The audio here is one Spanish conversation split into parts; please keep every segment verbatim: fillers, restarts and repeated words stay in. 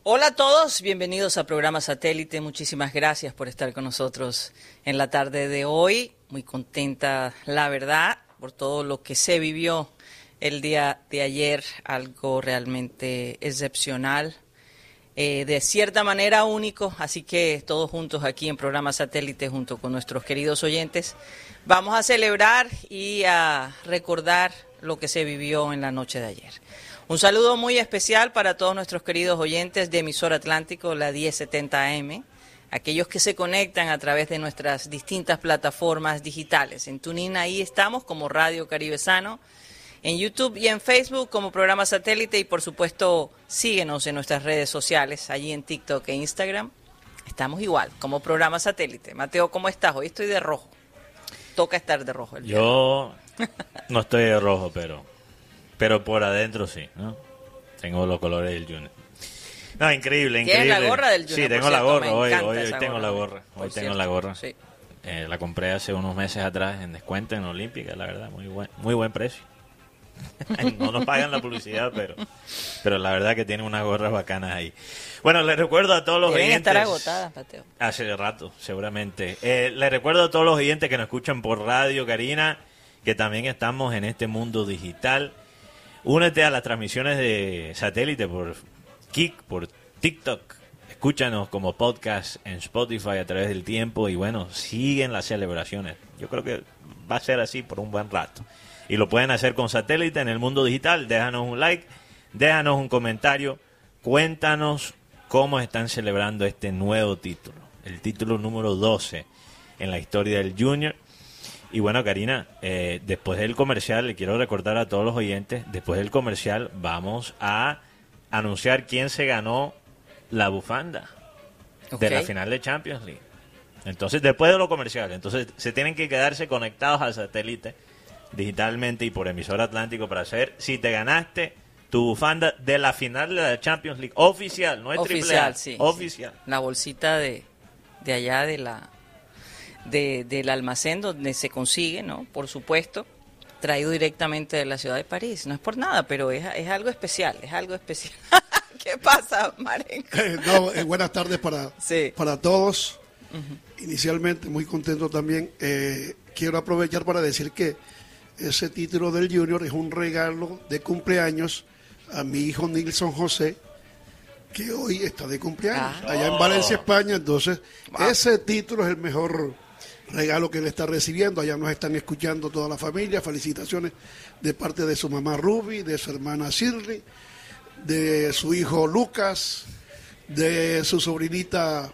Hola a todos, bienvenidos a Programa Satélite. Muchísimas gracias por estar con nosotros en la tarde de hoy. Muy contenta, la verdad, por todo lo que se vivió el día de ayer, algo realmente excepcional, eh, de cierta manera único. Así que todos juntos aquí en Programa Satélite, junto con nuestros queridos oyentes, vamos a celebrar y a recordar lo que se vivió en la noche de ayer. Un saludo muy especial para todos nuestros queridos oyentes de Emisora Atlántico, la diez setenta A M, aquellos que se conectan a través de nuestras distintas plataformas digitales. En TuneIn ahí estamos como Radio Caribe Sano, en YouTube y en Facebook como Programa Satélite, y por supuesto síguenos en nuestras redes sociales, allí en TikTok e Instagram. Estamos igual, como Programa Satélite. Mateo, ¿cómo estás? Hoy estoy de rojo. Toca estar de rojo. El Yo no estoy de rojo, pero... Pero por adentro sí, ¿no? Tengo los colores del Junior. No, increíble, increíble. ¿Tienes la gorra del Junior? Sí, tengo por la cierto, gorra. me Hoy, encanta hoy, hoy esa tengo gorra, la gorra. por Hoy tengo cierto. la gorra. Sí. Eh, la compré hace unos meses atrás en descuento en Olímpica, la verdad, muy buen, muy buen precio. No nos pagan la publicidad, pero, pero la verdad que tiene unas gorras bacanas ahí. Bueno, les recuerdo a todos los Deben oyentes... estar agotadas, Mateo. Hace rato, seguramente. Eh, les recuerdo a todos los oyentes que nos escuchan por radio, Karina, que también estamos en este mundo digital. Únete a las transmisiones de satélite por Kik, por TikTok. Escúchanos como podcast en Spotify a través del tiempo. Y bueno, siguen las celebraciones. Yo creo que va a ser así por un buen rato. Y lo pueden hacer con satélite en el mundo digital. Déjanos un like, déjanos un comentario. Cuéntanos cómo están celebrando este nuevo título. El título número doce en la historia del Junior. Y bueno, Karina, eh, después del comercial, le quiero recordar a todos los oyentes, después del comercial vamos a anunciar quién se ganó la bufanda Okay. de la final de Champions League. Entonces, después de lo comercial, entonces se tienen que quedarse conectados al satélite digitalmente y por Emisora Atlántico para saber si te ganaste tu bufanda de la final de la Champions League oficial, no es triple A, Oficial, sí. oficial. Sí. La bolsita de, de allá de la... De, del almacén donde se consigue, ¿no? Por supuesto, traído directamente de la ciudad de París. No es por nada, pero es, es algo especial, es algo especial. ¿Qué pasa, Marenco? Eh, no, eh, buenas tardes para, Sí. para todos. Uh-huh. Inicialmente, muy contento también. Eh, quiero aprovechar para decir que ese título del Junior es un regalo de cumpleaños a mi hijo Nilson José, que hoy está de cumpleaños, Ah. allá en Valencia, España. Entonces, Wow. ese título es el mejor regalo que él está recibiendo. Allá nos están escuchando toda la familia. Felicitaciones de parte de su mamá Ruby, de su hermana Shirley, de su hijo Lucas, de su sobrinita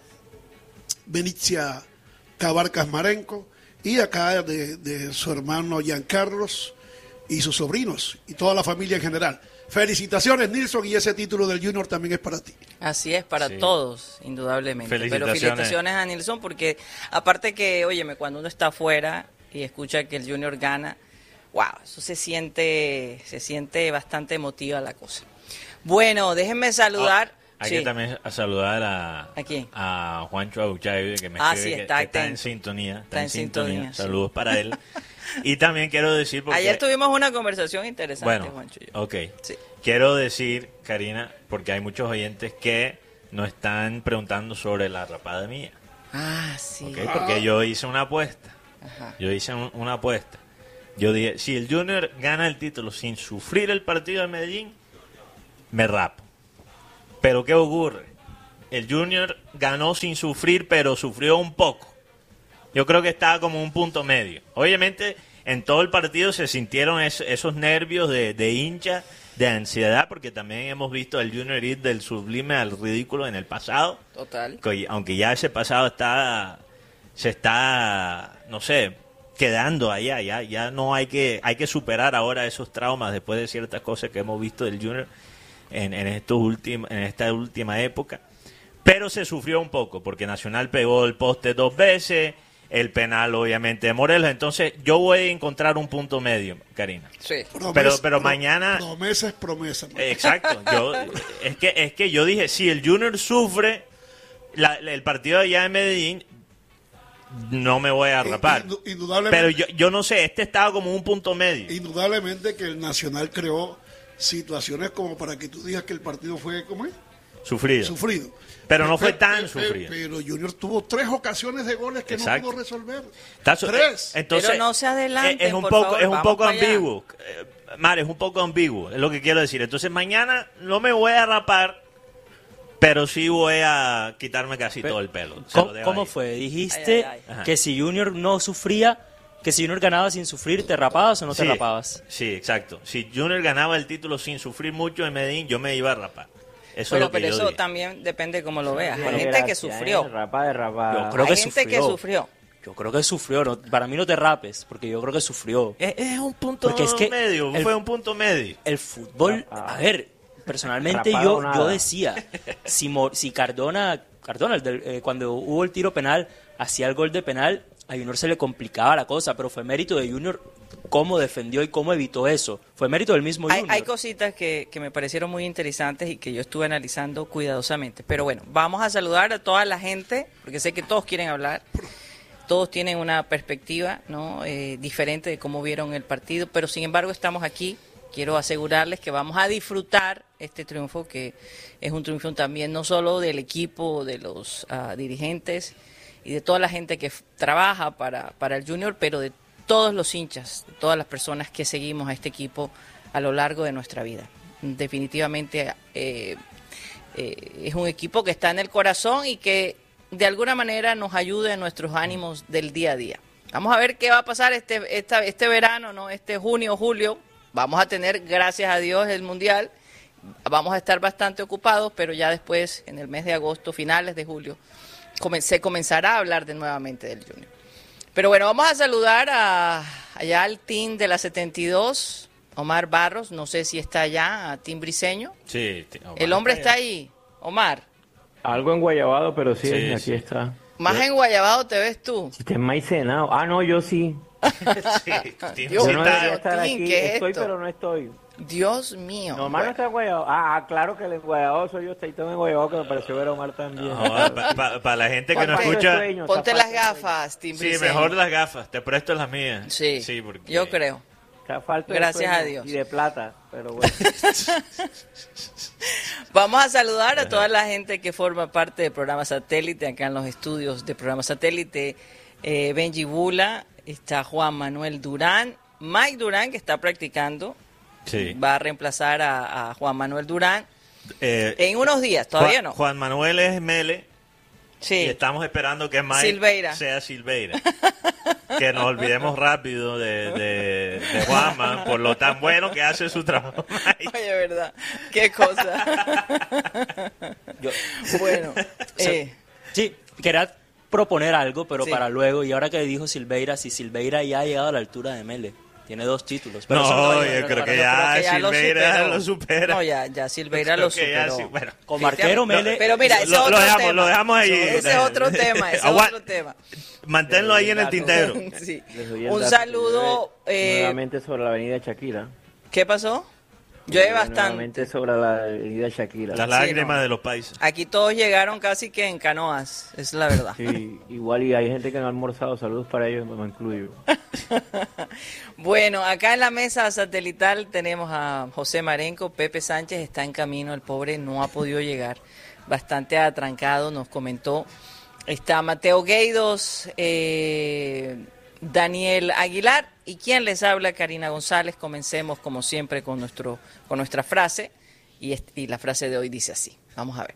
Benicia Cabarcas Marenco, y acá de, de su hermano Giancarlos y sus sobrinos y toda la familia en general. Felicitaciones, Nilson, y ese título del Junior también es para ti. Así es, para Sí. todos, indudablemente. Felicitaciones. Pero felicitaciones a Nilson, porque aparte que, óyeme, cuando uno está afuera y escucha que el Junior gana, wow, eso se siente, se siente bastante emotiva la cosa. Bueno, déjenme saludar. Hay Sí. que también a saludar a, ¿A quién? a Juancho Auchay, que me Ah, escribe sí, que- está que, está en atento. sintonía. Está, Está en en sintonía. sintonía, sí. Saludos para él. Y también quiero decir porque... Ayer tuvimos una conversación interesante, Bueno, Juancho y yo. ok. Sí. Quiero decir, Karina, porque hay muchos oyentes que nos están preguntando sobre la rapada mía. Ah, sí. ¿Ok? Porque yo hice una apuesta. Ajá. Yo hice un- una apuesta. Yo dije, si el Junior gana el título sin sufrir el partido de Medellín, me rapo. Pero ¿qué ocurre? El Junior ganó sin sufrir, pero sufrió un poco. Yo creo que estaba como un punto medio. Obviamente, en todo el partido se sintieron es- esos nervios de, de hincha, de ansiedad, porque también hemos visto al Junior ir del sublime al ridículo en el pasado. Total. Que aunque ya ese pasado está, se está, no sé, quedando allá, ya, ya no hay que, hay que superar ahora esos traumas después de ciertas cosas que hemos visto del Junior en, en estos últimos, en esta última época. Pero se sufrió un poco, porque Nacional pegó el poste dos veces, el penal obviamente de Morelos, entonces yo voy a encontrar un punto medio, Karina. Sí. Promes- Pero- pero pro- mañana- Promesa es promesa. ¿no? Exacto, yo es que es que yo dije, si el Junior sufre la- el partido allá en Medellín, no me voy a rapar. Indu- indudablemente, Pero yo, yo no sé, este estaba como un punto medio. indudablemente que el Nacional creó situaciones como para que tú digas que el partido fue, ¿cómo es? Sufrido. Sufrido. Pero no fue Pe- tan pe- sufrido. Pero Junior tuvo tres ocasiones de goles que Exacto. no pudo resolver. Está su- Tres. Entonces, Pero no se adelanten, es, es un por poco, favor, es un vamos poco para allá. ambiguo. Eh, Mar, es un poco ambiguo, es lo que quiero decir. Entonces mañana no me voy a rapar, pero sí voy a quitarme casi Pero, todo el pelo. Se ¿Cómo, lo dejo cómo ahí. fue? Dijiste Ay, ay, ay. que si Junior no sufría, que si Junior ganaba sin sufrir, ¿te rapabas o no te Sí, rapabas? Sí, exacto. Si Junior ganaba el título sin sufrir mucho en Medellín, yo me iba a rapar. Eso Bueno, es lo que pero yo eso dije. también depende de cómo lo veas. Hay Qué gente que gracia, sufrió. ¿eh? Rapa de rapa. Yo creo Hay que gente que sufrió. sufrió. Yo creo que sufrió. no- para mí no te rapes, porque yo creo que sufrió. Es, es un punto Porque es que medio, el- fue un punto medio. El fútbol, Rapado. a ver, personalmente Rapado yo, nada. yo decía, si, Mo- si Cardona, Cardona el del- eh, cuando hubo el tiro penal, hacía el gol de penal, a Junior se le complicaba la cosa, pero fue mérito de Junior cómo defendió y cómo evitó eso. Fue mérito del mismo Hay, Junior. hay cositas que, que me parecieron muy interesantes y que yo estuve analizando cuidadosamente. Pero bueno, vamos a saludar a toda la gente, porque sé que todos quieren hablar. Todos tienen una perspectiva, ¿no? Eh, diferente de cómo vieron el partido, pero sin embargo estamos aquí. Quiero asegurarles que vamos a disfrutar este triunfo, que es un triunfo también no solo del equipo, de los ah, dirigentes y de toda la gente que f- trabaja para, para el Junior, pero de todos los hinchas, de todas las personas que seguimos a este equipo a lo largo de nuestra vida. Definitivamente eh, eh, es un equipo que está en el corazón y que de alguna manera nos ayuda en nuestros ánimos del día a día. Vamos a ver qué va a pasar este, esta, este verano, ¿no? Este junio, julio. Vamos a tener, gracias a Dios, el Mundial. Vamos a estar bastante ocupados, pero ya después, en el mes de agosto, finales de julio, come- se comenzará a hablar de nuevamente del Junior. Pero bueno, vamos a saludar a, allá al team de la setenta y dos, Omar Barros, no sé si está allá, a Team Briseño. Sí, t- El hombre está ahí, Omar. Algo en Guayabado, pero sí, Sí, aquí sí. está. Más en Guayabado te ves tú. Si usted es maicenado. Ah, no, yo sí. Sí, Tim Dios sí Yo no está- debería estar Tim, aquí. ¿qué es Estoy, esto? pero no estoy. Dios mío. No, Omar no está en Guayabado. Ah, ah, claro que el en Guayabado soy yo. Estoy en Guayabado, que me pareció ver a Omar también. Para la gente que no Ponte- escucha, Sueño, Ponte está las falta de sueño. gafas, Tim sí, Briseño. mejor las gafas, te presto las mías. Sí, sí porque yo creo. Está falta de Gracias a sueño Dios. Y de plata, pero bueno. Vamos a saludar a toda la gente que forma parte del programa Satélite, acá en los estudios del programa Satélite. Eh, Benji Bula, está Juan Manuel Durán, Mike Durán, que está practicando, Sí. va a reemplazar a, a Juan Manuel Durán Eh, en unos días, todavía Juan, no. Juan Manuel es Mele y Sí, estamos esperando que Mike Silveira. sea Silveira. Que nos olvidemos rápido de, de, de Juanma por lo tan bueno que hace su trabajo. Mike. oye, verdad, qué cosa. Yo- Bueno, eh, Sí, quería proponer algo, pero Sí. para luego. Y ahora que dijo Silveira, si Silveira ya ha llegado a la altura de Mele, tiene dos títulos. Pero No, eso yo no- creo no- que no- ya creo que lo Silveira superó. lo supera. No, ya, ya Silveira Creo lo que ya superó. sí, bueno. Con Marquero, Mele. Pero mira, ese es Lo- lo otro dejamos- tema. lo dejamos ahí. Ese es otro tema, ese es Agua- otro tema. Manténlo ahí en el tintero. Sí. Les doy el Un dato. saludo. Llueve eh, nuevamente sobre la avenida Shakira. ¿Qué pasó? Llueve bastante. Nuevamente sobre la avenida Shakira. Las lágrimas no. de los países. Aquí todos llegaron casi que en canoas, es la verdad. Sí, igual y hay gente que no ha almorzado. Saludos para ellos, me incluyo. Bueno, acá en la mesa satelital tenemos a José Marenco, Pepe Sánchez está en camino, el pobre no ha podido llegar, bastante atrancado, nos comentó. Está Mateo Gueidos, eh, Daniel Aguilar y quien les habla, Karina González. Comencemos como siempre con nuestro con nuestra frase y, est- y la frase de hoy dice así. Vamos a ver.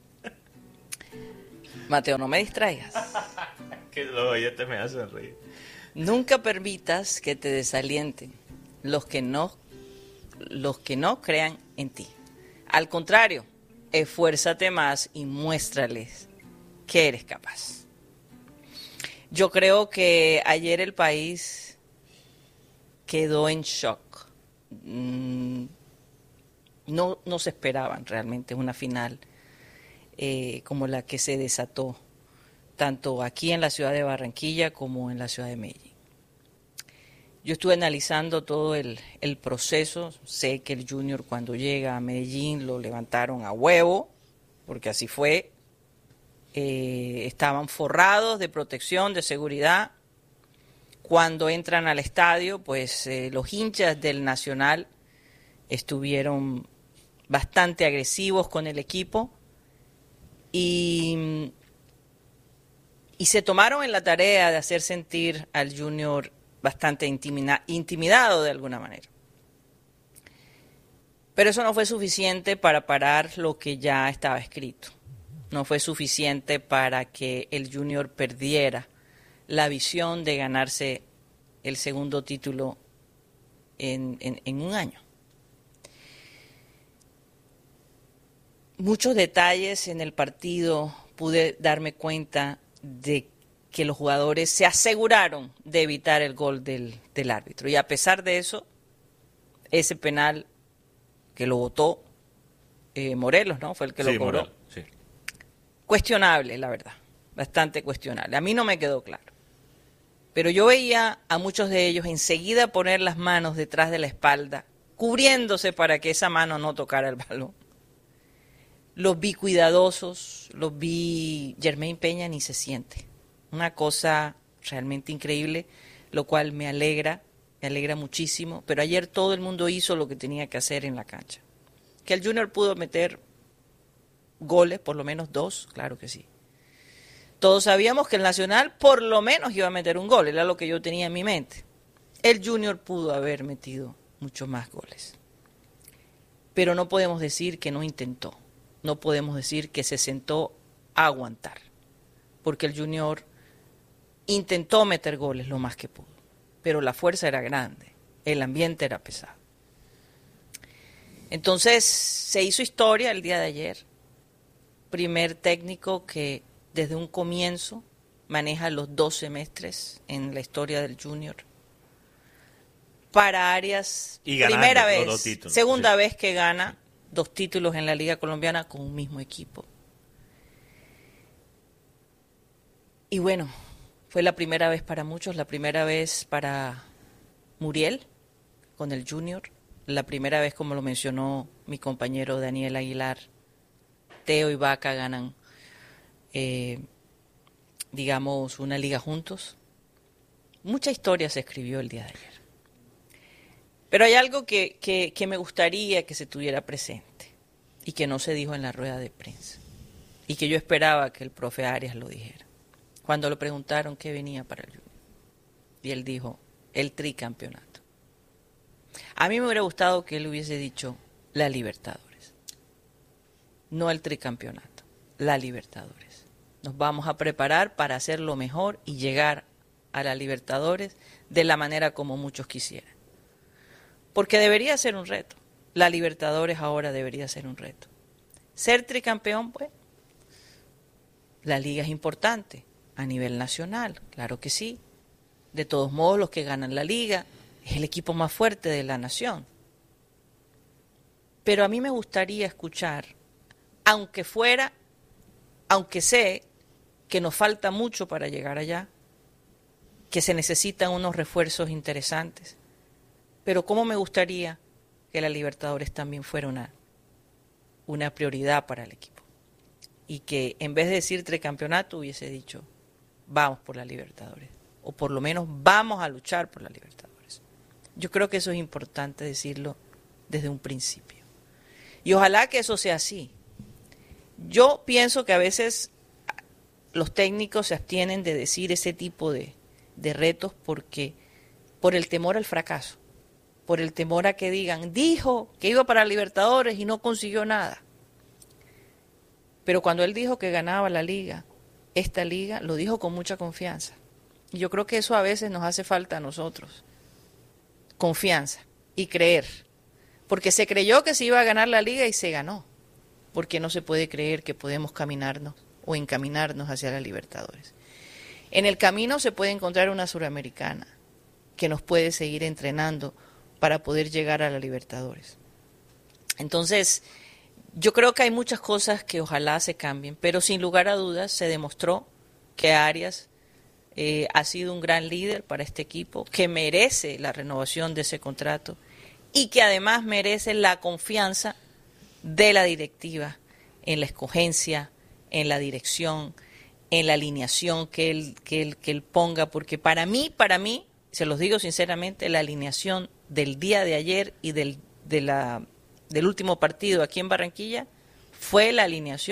Mateo, no me distraigas. Que los oyentes me hacen reír. Nunca permitas que te desalienten los que no los que no crean en ti. Al contrario, esfuérzate más y muéstrales que eres capaz. Yo creo que ayer el país quedó en shock. Mm, No, no se esperaban realmente una final eh, como la que se desató tanto aquí en la ciudad de Barranquilla como en la ciudad de Medellín. Yo estuve analizando todo el, el proceso, sé que el Junior cuando llega a Medellín lo levantaron a huevo, porque así fue, eh, estaban forrados de protección, de seguridad. Cuando entran al estadio, pues eh, los hinchas del Nacional estuvieron bastante agresivos con el equipo, y, y se tomaron en la tarea de hacer sentir al Junior bastante intimida, intimidado de alguna manera. Pero eso no fue suficiente para parar lo que ya estaba escrito. No fue suficiente para que el Junior perdiera la visión de ganarse el segundo título en, en, en un año. Muchos detalles en el partido pude darme cuenta de que los jugadores se aseguraron de evitar el gol del, del árbitro. Y a pesar de eso, ese penal que lo votó eh, Morelos, ¿no? Fue el que sí, lo cobró. Morelos, sí. Cuestionable, la verdad. Bastante cuestionable. A mí no me quedó claro. Pero yo veía a muchos de ellos enseguida poner las manos detrás de la espalda, cubriéndose para que esa mano no tocara el balón. Los vi cuidadosos, los vi... Jermaine Peña ni se siente. Una cosa realmente increíble, lo cual me alegra, me alegra muchísimo. Pero ayer todo el mundo hizo lo que tenía que hacer en la cancha. Que el Junior pudo meter goles, por lo menos dos, claro que sí. Todos sabíamos que el Nacional por lo menos iba a meter un gol, era lo que yo tenía en mi mente. El Junior pudo haber metido muchos más goles. Pero no podemos decir que no intentó. No podemos decir que se sentó a aguantar, porque el Junior intentó meter goles lo más que pudo, pero la fuerza era grande, el ambiente era pesado. Entonces se hizo historia el día de ayer, primer técnico que desde un comienzo maneja los dos semestres en la historia del Junior. Para Arias, y ganando, primera vez, dos títulos, segunda sí. vez que gana dos títulos en la Liga Colombiana con un mismo equipo. Y bueno, fue la primera vez para muchos, la primera vez para Muriel con el Junior, la primera vez, como lo mencionó mi compañero Daniel Aguilar, Teo y Vaca ganan, eh, digamos, una liga juntos. Mucha historia se escribió el día de ayer. Pero hay algo que, que, que me gustaría que se tuviera presente y que no se dijo en la rueda de prensa y que yo esperaba que el profe Arias lo dijera. Cuando le preguntaron qué venía para el Junior y él dijo, el tricampeonato. A mí me hubiera gustado que él hubiese dicho la Libertadores, no el tricampeonato, la Libertadores. Nos vamos a preparar para hacer lo mejor y llegar a la Libertadores de la manera como muchos quisieran. Porque debería ser un reto. La Libertadores ahora debería ser un reto. Ser tricampeón, pues, la liga es importante a nivel nacional, claro que sí. De todos modos, los que ganan la liga es el equipo más fuerte de la nación. Pero a mí me gustaría escuchar, aunque fuera, aunque sé que nos falta mucho para llegar allá, que se necesitan unos refuerzos interesantes, pero cómo me gustaría que la Libertadores también fuera una, una prioridad para el equipo. Y que en vez de decir tricampeonato hubiese dicho, vamos por la Libertadores. O por lo menos vamos a luchar por la Libertadores. Yo creo que eso es importante decirlo desde un principio. Y ojalá que eso sea así. Yo pienso que a veces los técnicos se abstienen de decir ese tipo de, de retos porque por el temor al fracaso. Por el temor a que digan, dijo que iba para Libertadores y no consiguió nada. Pero cuando él dijo que ganaba la liga, esta liga, lo dijo con mucha confianza. Y yo creo que eso a veces nos hace falta a nosotros. Confianza y creer. Porque se creyó que se iba a ganar la liga y se ganó. Porque no se puede creer que podemos caminarnos o encaminarnos hacia la Libertadores. En el camino se puede encontrar una suramericana que nos puede seguir entrenando para poder llegar a la Libertadores. Entonces, yo creo que hay muchas cosas que ojalá se cambien, pero sin lugar a dudas se demostró que Arias eh, ha sido un gran líder para este equipo, que merece la renovación de ese contrato y que además merece la confianza de la directiva en la escogencia, en la dirección, en la alineación que él, que él, que él ponga, porque para mí, para mí, se los digo sinceramente, la alineación del día de ayer y del, de la, del último partido aquí en Barranquilla fue la alineación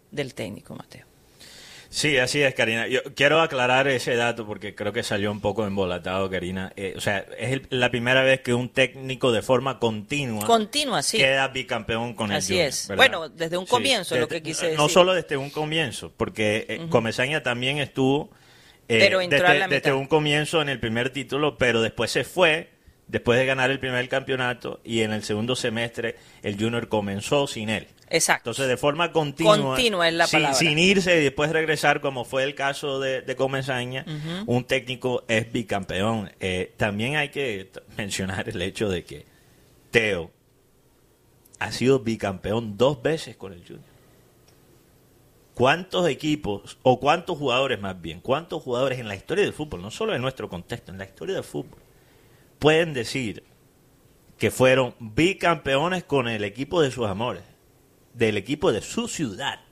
del técnico, Mateo. Sí, así es, Karina. Yo quiero aclarar ese dato porque creo que salió un poco embolatado, Karina. Eh, o sea, es el- la primera vez que un técnico de forma continua, Continua, sí. queda bicampeón con el Así Junior, es. ¿verdad? Bueno, desde un comienzo, lo que quise No decir. solo desde un comienzo, porque eh, Comesaña también estuvo eh, Pero entró desde, a la mitad. desde un comienzo en el primer título, pero después se fue, después de ganar el primer campeonato, y en el segundo semestre el Junior comenzó sin él. Exacto. Entonces, de forma continua, Continua es la sin, palabra. sin irse y después regresar, como fue el caso de, de Comesaña, un técnico es bicampeón. Eh, también hay que t- mencionar el hecho de que Teo ha sido bicampeón dos veces con el Junior. ¿Cuántos equipos, o cuántos jugadores más bien, cuántos jugadores en la historia del fútbol, no solo en nuestro contexto, en la historia del fútbol, pueden decir que fueron bicampeones con el equipo de sus amores, del equipo de su ciudad?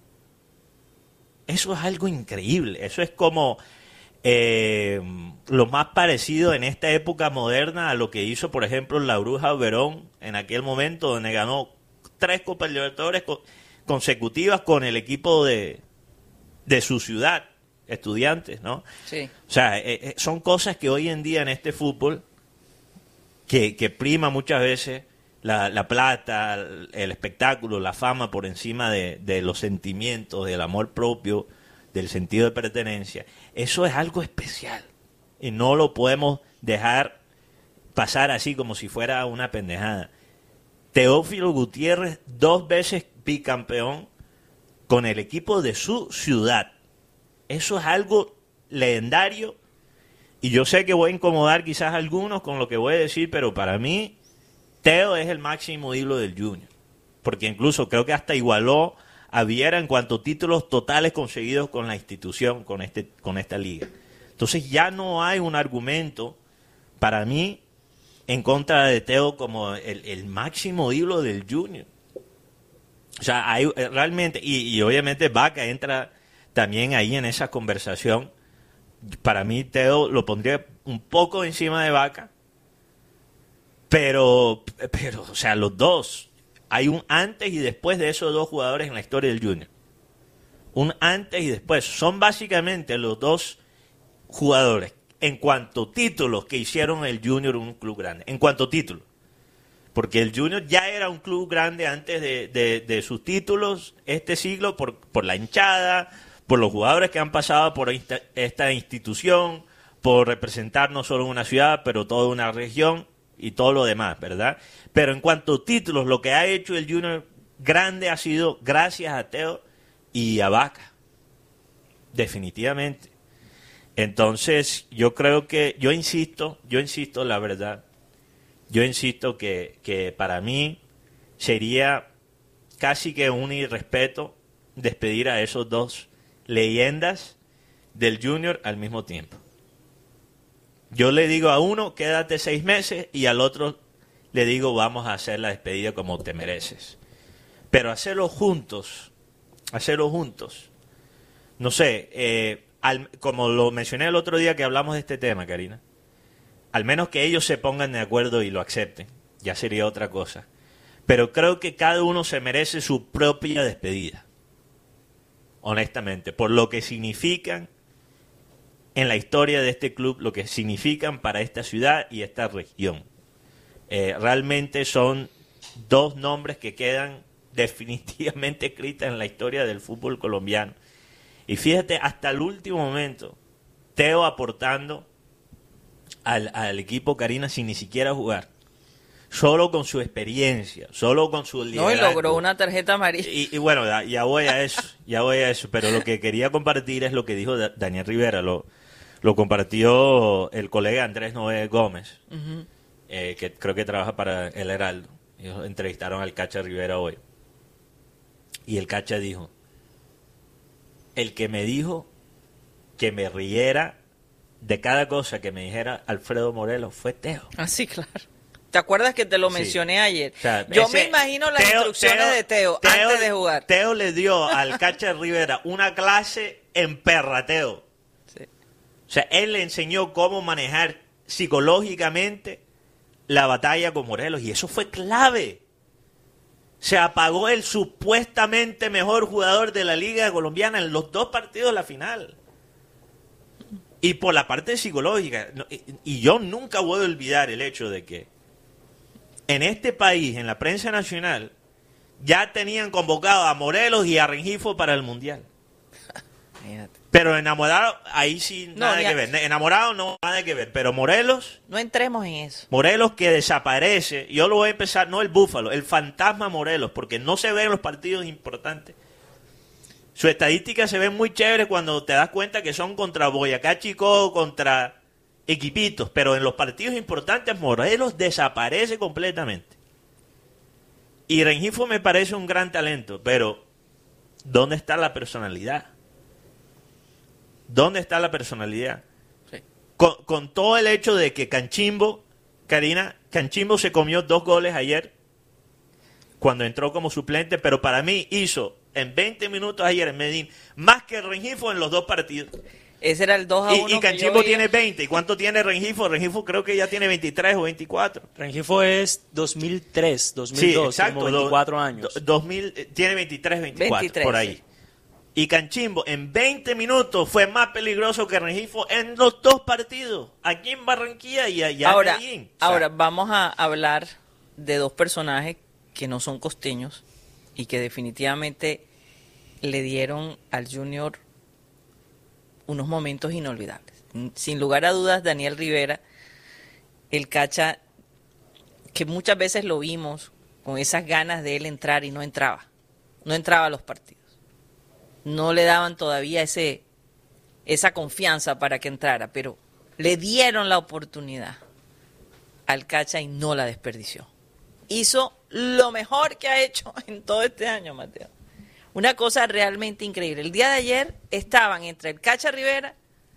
Eso es algo increíble. Eso es como eh, lo más parecido en esta época moderna a lo que hizo, por ejemplo, la Bruja Verón en aquel momento, donde ganó tres Copas Libertadores co- consecutivas con el equipo de, de su ciudad, Estudiantes, ¿no? Sí. O sea, eh, eh, son cosas que hoy en día en este fútbol que, que prima muchas veces la, la plata, el espectáculo, la fama por encima de, de los sentimientos, del amor propio, del sentido de pertenencia. Eso es algo especial y no lo podemos dejar pasar así como si fuera una pendejada. Teófilo Gutiérrez, dos veces bicampeón con el equipo de su ciudad. Eso es algo legendario. Y yo sé que voy a incomodar quizás a algunos con lo que voy a decir, pero para mí Teo es el máximo ídolo del Junior. Porque incluso creo que hasta igualó a Viera en cuanto a títulos totales conseguidos con la institución, con, este, con esta liga. Entonces ya no hay un argumento para mí en contra de Teo como el, el máximo ídolo del Junior. O sea, hay eh, realmente, y, y obviamente Vaca entra también ahí en esa conversación. Para mí Teo lo pondría un poco encima de Vaca, pero, pero, o sea, los dos, hay un antes y después de esos dos jugadores en la historia del Junior. Un antes y después. Son básicamente los dos jugadores en cuanto a títulos que hicieron el Junior un club grande. En cuanto a títulos. Porque el Junior ya era un club grande antes de, de, de sus títulos este siglo por, por la hinchada, por los jugadores que han pasado por esta, esta institución, por representar no solo una ciudad, pero toda una región y todo lo demás, ¿verdad? Pero en cuanto a títulos, lo que ha hecho el Junior grande ha sido gracias a Teo y a Vaca. Definitivamente. Entonces, yo creo que, yo insisto, yo insisto, la verdad, yo insisto que, que para mí sería casi que un irrespeto despedir a esos dos leyendas del Junior al mismo tiempo. Yo le digo a uno, quédate seis meses, y al otro le digo, vamos a hacer la despedida como te mereces. Pero hacerlo juntos, hacerlo juntos. No sé, eh, al, como lo mencioné el otro día que hablamos de este tema, Karina, al menos que ellos se pongan de acuerdo y lo acepten, ya sería otra cosa. Pero creo que cada uno se merece su propia despedida, honestamente, por lo que significan en la historia de este club, lo que significan para esta ciudad y esta región. Eh, realmente son dos nombres que quedan definitivamente escritas en la historia del fútbol colombiano. Y fíjate, hasta el último momento, Teo aportando al, al equipo, Karina, sin ni siquiera jugar. Solo con su experiencia, solo con su liderazgo. No, y logró una tarjeta amarilla. Y, y bueno, ya, ya voy a eso, ya voy a eso. Pero lo que quería compartir es lo que dijo Da- Daniel Rivera. Lo, lo compartió el colega Andrés Noé Gómez, Uh-huh. eh, que creo que trabaja para El Heraldo. Ellos entrevistaron al Cacha Rivera hoy. Y el Cacha dijo, el que me dijo que me riera de cada cosa que me dijera Alfredo Morelos fue Teo. Ah, sí, claro. ¿Te acuerdas que te lo Sí. mencioné ayer? O sea, Yo ese- me imagino las Teo- instrucciones Teo- de Teo, Teo- antes de jugar. Teo le dio al Cacha Rivera una clase en perrateo. Sí. O sea, él le enseñó cómo manejar psicológicamente la batalla con Morelos. Y eso fue clave. Se apagó el supuestamente mejor jugador de la Liga Colombiana en los dos partidos de la final. Y por la parte psicológica. Y yo nunca voy a olvidar el hecho de que en este país, en la prensa nacional, ya tenían convocado a Morelos y a Rengifo para el Mundial. Pero enamorado, ahí sí No, nada ya- que ver. Enamorado no, nada que ver. Pero Morelos, No entremos en eso. Morelos que desaparece. Yo lo voy a empezar, no el Búfalo, el fantasma Morelos, porque no se ve en los partidos importantes. Su estadística se ve muy chévere cuando te das cuenta que son contra Boyacá Chico, contra equipitos. Pero en los partidos importantes, Morelos desaparece completamente. Y Rengifo me parece un gran talento, pero ¿dónde está la personalidad? ¿Dónde está la personalidad? Sí. Con, con todo el hecho de que Canchimbo, Karina, Canchimbo se comió dos goles ayer cuando entró como suplente, pero para mí hizo en veinte minutos ayer en Medellín más que Rengifo en los dos partidos. Ese era el dos a uno. Y, y Canchimbo tiene veinte. ¿Y cuánto tiene Rengifo? Rengifo creo que ya tiene veintitrés o veinticuatro. Rengifo es dos mil tres, dos mil Sí, dos, exacto. como veinticuatro años. Do- dos mil, eh, tiene veintitrés, veinticuatro, veintitrés, por ahí. sí. Y Canchimbo en veinte minutos fue más peligroso que Rengifo en los dos partidos, aquí en Barranquilla y allá Ahora, en Medellín. O sea, ahora vamos a hablar de dos personajes que no son costeños y que definitivamente le dieron al Junior unos momentos inolvidables. Sin lugar a dudas, Daniel Rivera, el Cacha, que muchas veces lo vimos con esas ganas de él entrar y no entraba. No entraba a los partidos. No le daban todavía ese esa confianza para que entrara, pero le dieron la oportunidad al Cacha y no la desperdició. Hizo lo mejor que ha hecho en todo este año, Mateo. Una cosa realmente increíble. El día de ayer estaban entre el Cacha Rivera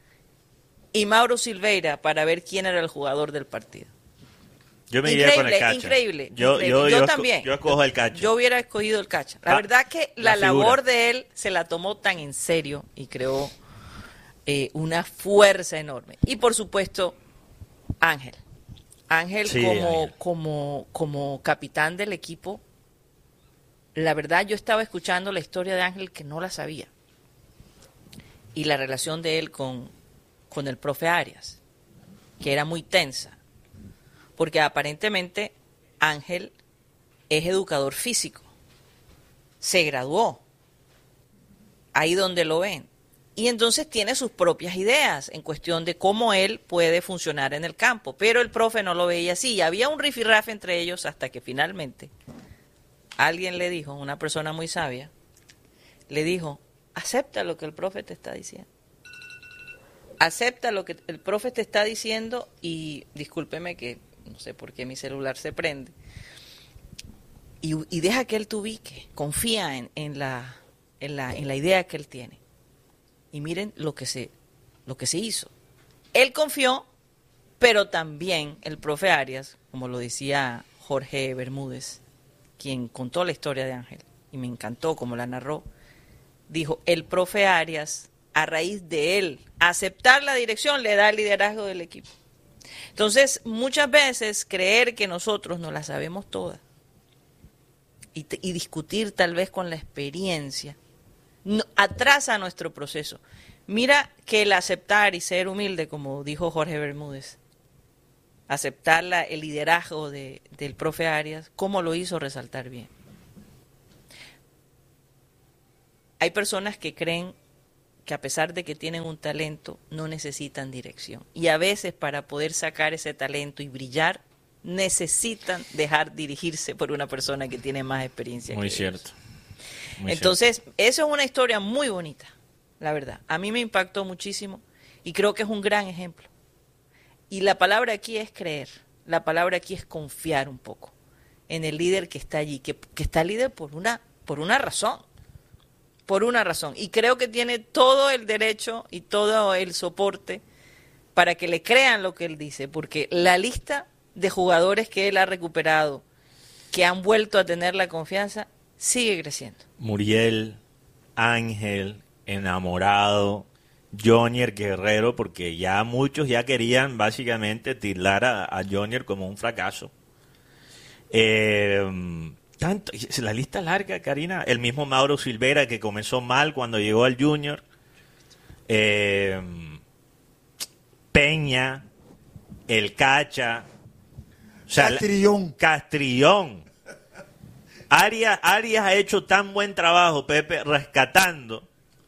y Mauro Silveira para ver quién era el jugador del partido. yo me iría con el Increíble, Cacha. increíble. Yo, increíble. yo, Yo yo esco- también. Yo escojo el Cacha. Yo hubiera escogido el Cacha. La Ah, verdad que la, la figura. labor de él se la tomó tan en serio y creó eh, una fuerza enorme. Y por supuesto, Ángel. Ángel Sí, como, Ángel. como, como capitán del equipo. La verdad, yo estaba escuchando la historia de Ángel que no la sabía. Y la relación de él con, con el profe Arias, que era muy tensa. Porque aparentemente Ángel es educador físico. Se graduó. Ahí donde lo ven. Y entonces tiene sus propias ideas en cuestión de cómo él puede funcionar en el campo. Pero el profe no lo veía así. Y había un rifirrafe entre ellos hasta que finalmente alguien le dijo, una persona muy sabia, le dijo, acepta lo que el profe te está diciendo. Acepta lo que el profe te está diciendo y discúlpeme que no sé por qué mi celular se prende. Y, y deja que él te ubique, confía en, en, la, en, la, en la idea que él tiene. Y miren lo que se, lo que se hizo. Él confió, pero también el profe Arias, como lo decía Jorge Bermúdez, quien contó la historia de Ángel, y me encantó como la narró, dijo, el profe Arias, a raíz de él aceptar la dirección, le da el liderazgo del equipo. Entonces, muchas veces creer que nosotros no la sabemos todas y, y discutir tal vez con la experiencia no, atrasa nuestro proceso. Mira que el aceptar y ser humilde, como dijo Jorge Bermúdez, aceptar la, el liderazgo de, del profe Arias, cómo lo hizo resaltar bien. Hay personas que creen que a pesar de que tienen un talento, no necesitan dirección. Y a veces para poder sacar ese talento y brillar, necesitan dejar dirigirse por una persona que tiene más experiencia. Muy que cierto. ellos. Muy Entonces, eso es una historia muy bonita, la verdad. A mí me impactó muchísimo y creo que es un gran ejemplo. Y la palabra aquí es creer, la palabra aquí es confiar un poco en el líder que está allí, que, que está líder por una, por una razón. Por una razón. Y creo que tiene todo el derecho y todo el soporte para que le crean lo que él dice, porque la lista de jugadores que él ha recuperado, que han vuelto a tener la confianza, sigue creciendo. Muriel, Ángel, Enamorado, Jonier Guerrero, porque ya muchos ya querían básicamente tildar a, a Jonier como un fracaso. Eh, tanto, la lista es larga, Karina. El mismo Mauro Silvera, que comenzó mal cuando llegó al Junior. Eh, Peña, el Cacha, o sea, Castrillón. Castrillón. Arias, Arias ha hecho tan buen trabajo, Pepe, rescatando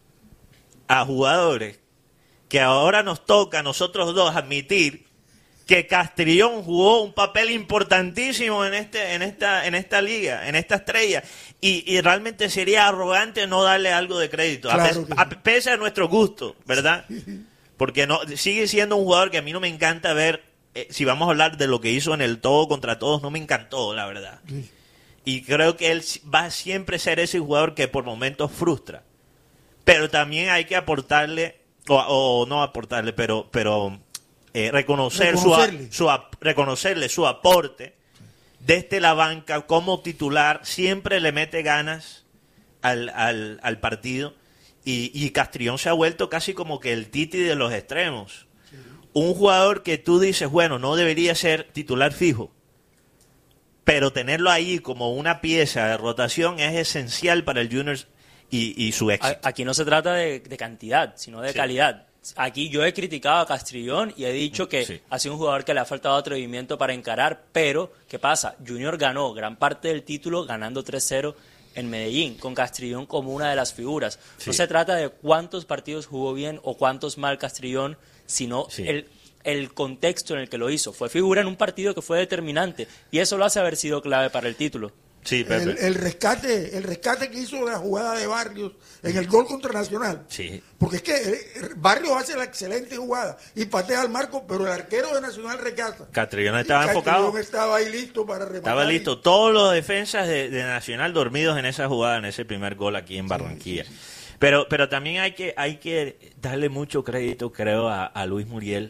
a jugadores que ahora nos toca a nosotros dos admitir que Castrillón jugó un papel importantísimo en este, en esta, en esta liga, en esta estrella, y, y realmente sería arrogante no darle algo de crédito, Claro a, pes, que sí. a pese a nuestro gusto, ¿verdad? Porque no sigue siendo un jugador que a mí no me encanta ver, eh, si vamos a hablar de lo que hizo en el todo contra todos, no me encantó, la verdad. Sí. Y creo que él va a siempre ser ese jugador que por momentos frustra. Pero también hay que aportarle, o, o no aportarle, pero, pero eh, reconocer Reconocerle. Su, su, reconocerle su aporte desde la banca como titular. Siempre le mete ganas al, al, al partido. Y, y Castrillón se ha vuelto casi como que el Titi de los extremos. Sí. Un jugador que tú dices, bueno, no debería ser titular fijo, pero tenerlo ahí como una pieza de rotación es esencial para el Junior y, y su éxito. Aquí no se trata de, de cantidad, sino de sí. calidad. Aquí yo he criticado a Castrillón y he dicho que sí. ha sido un jugador que le ha faltado atrevimiento para encarar, pero ¿qué pasa? Junior ganó gran parte del título ganando tres cero en Medellín, con Castrillón como una de las figuras. Sí. No se trata de cuántos partidos jugó bien o cuántos mal Castrillón, sino sí. el, el contexto en el que lo hizo. Fue figura en un partido que fue determinante y eso lo hace haber sido clave para el título. Sí, Pepe. El, el rescate el rescate que hizo de la jugada de Barrios en el gol contra Nacional. Sí. Porque es que eh, Barrios hace la excelente jugada y patea al marco, pero el arquero de Nacional rechaza. Castrillón estaba y enfocado. Castrillón estaba ahí listo para rematar. Estaba listo. Y... Todos los defensas de, de Nacional dormidos en esa jugada, en ese primer gol aquí en Barranquilla. Sí, sí, sí. Pero, pero también hay que, hay que darle mucho crédito, creo, a, a Luis Muriel.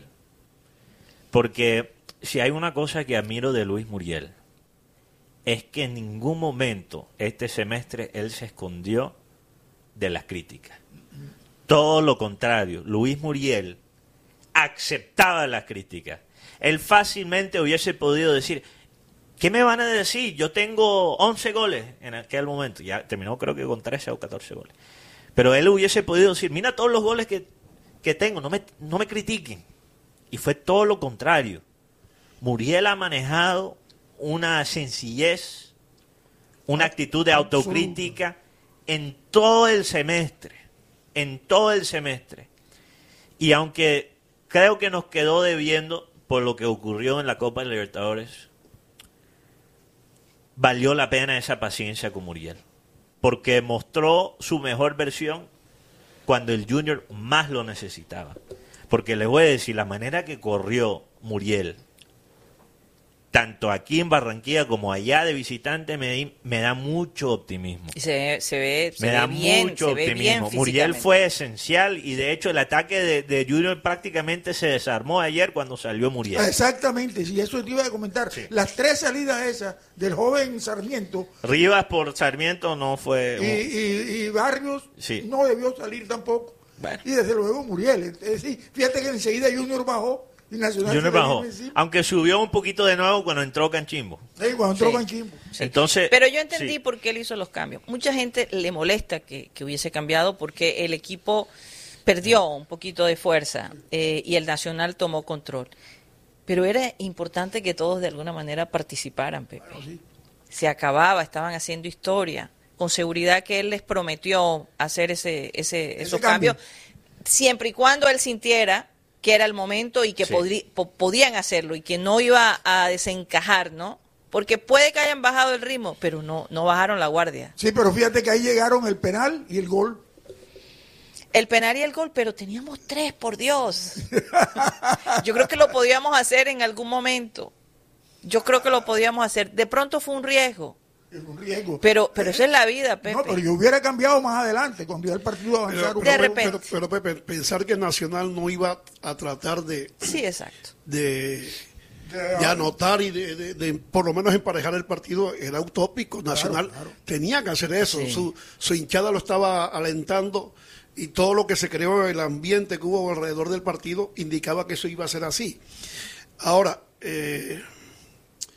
Porque si hay una cosa que admiro de Luis Muriel, es que en ningún momento este semestre él se escondió de las críticas. Todo lo contrario, Luis Muriel aceptaba las críticas. Él fácilmente hubiese podido decir, ¿qué me van a decir? Yo tengo once goles en aquel momento. Ya terminó creo que con trece o catorce goles. Pero él hubiese podido decir, mira todos los goles que, que tengo, no me, no me critiquen. Y fue todo lo contrario. Muriel ha manejado una sencillez, una actitud de autocrítica en todo el semestre, en todo el semestre. Y aunque creo que nos quedó debiendo por lo que ocurrió en la Copa de Libertadores, valió la pena esa paciencia con Muriel, porque mostró su mejor versión cuando el Junior más lo necesitaba. Porque les voy a decir, la manera que corrió Muriel, tanto aquí en Barranquilla como allá de visitante, me, me da mucho optimismo. Y se, se ve, se me ve da bien, mucho se ve bien optimismo. Muriel fue esencial y de hecho el ataque de, de Junior prácticamente se desarmó ayer cuando salió Muriel. Exactamente, sí, eso te iba a comentar. Sí. Las tres salidas esas del joven Sarmiento. Rivas por Sarmiento no fue... Y, y, y Barrios sí. no debió salir tampoco. Bueno. Y desde luego Muriel. Es decir, fíjate que enseguida Junior bajó. Y Nacional Junior bajó, aunque subió un poquito de nuevo cuando entró Canchimbo. Sí, cuando entró sí. Canchimbo. Sí. Entonces, pero yo entendí sí. por qué él hizo los cambios. Mucha gente le molesta que, que hubiese cambiado porque el equipo perdió un poquito de fuerza eh, y el Nacional tomó control. Pero era importante que todos de alguna manera participaran, Pepe. Bueno, sí. Se acababa, estaban haciendo historia. Con seguridad que él les prometió hacer ese, ese, ese esos cambio. cambios, siempre y cuando él sintiera que era el momento y que sí. podrí, po, podían hacerlo y que no iba a desencajar, ¿no? Porque puede que hayan bajado el ritmo, pero no no bajaron la guardia. Sí, pero fíjate que ahí llegaron el penal y el gol. El penal y el gol, pero teníamos tres, por Dios. Yo creo que lo podíamos hacer en algún momento. Yo creo que lo podíamos hacer. De pronto fue un riesgo. Es un riesgo. Pero, pero eso es la vida, Pepe. No, pero yo hubiera cambiado más adelante, cuando ya el partido avanzara. Pero, pero, de repente. Pero, pero, Pepe, pensar que Nacional no iba a tratar de... Sí, exacto. De, de, de anotar y de, de, de, por lo menos emparejar el partido era utópico. Nacional claro, claro. tenía que hacer eso. Sí. Su, su hinchada lo estaba alentando y todo lo que se creó, el ambiente que hubo alrededor del partido, indicaba que eso iba a ser así. Ahora... Eh,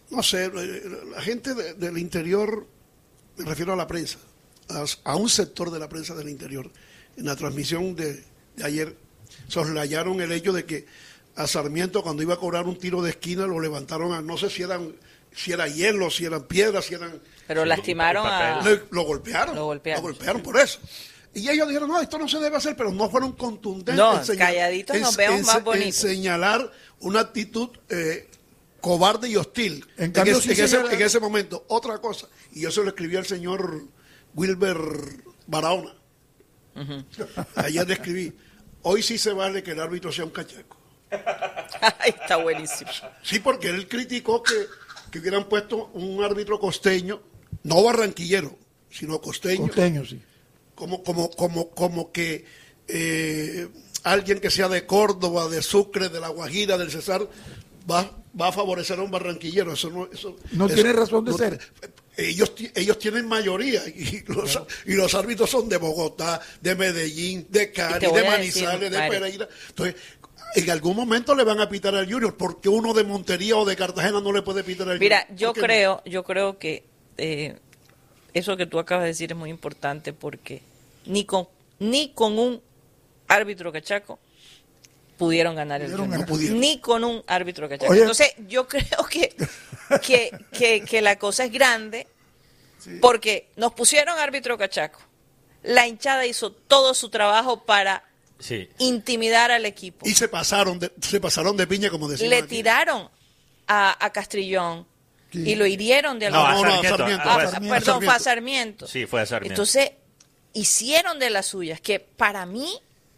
no sé, la gente de, del interior, me refiero a la prensa, a, a un sector de la prensa del interior, en la transmisión de, de ayer, soslayaron el hecho de que a Sarmiento cuando iba a cobrar un tiro de esquina lo levantaron a, no sé si eran, si era hielo, si eran piedras, si eran... Pero lastimaron a... Lo, lo golpearon, lo golpearon, lo golpearon por eso. Y ellos dijeron, no, esto no se debe hacer, pero no fueron contundentes. No, en señal, calladitos en, nos vemos en, más bonitos. En señalar una actitud eh, cobarde y hostil en, en, cambio, es, sí en, ese, señala... en ese momento. Otra cosa, y yo se lo escribí al señor Wilber Barahona. Uh-huh. Ayer le escribí, hoy sí se vale que el árbitro sea un cachaco. Está buenísimo. Sí, porque él criticó que, que hubieran puesto un árbitro costeño, no barranquillero, sino costeño. Costeño, sí. Como, como, como, como que eh, alguien que sea de Córdoba, de Sucre, de La Guajira, del Cesar, va, va a favorecer a un barranquillero. Eso no, eso, no eso, tiene razón de no, ser. Ellos, ellos tienen mayoría y los, claro. y los árbitros son de Bogotá, de Medellín, de Cali, de Manizales, decir, de Mario. Pereira. Entonces, en algún momento le van a pitar al Junior, porque uno de Montería o de Cartagena no le puede pitar al Mira, Junior. Mira, yo creo, no? yo creo que eh, eso que tú acabas de decir es muy importante, porque ni con ni con un árbitro cachaco pudieron ganar el Junior. No ni con un árbitro cachaco. Oye. Entonces, yo creo que, que, que, que la cosa es grande, sí. porque nos pusieron árbitro cachaco. La hinchada hizo todo su trabajo para sí. intimidar al equipo. Y se pasaron de, se pasaron de piña, como decían. Le aquí. tiraron a, a Castrillón sí. y lo hirieron de alguna manera. No, a Sarmiento. No, a, a, Sarmiento. Perdón, fue a Sarmiento. Sí, fue a Sarmiento. Entonces, hicieron de las suyas, que para mí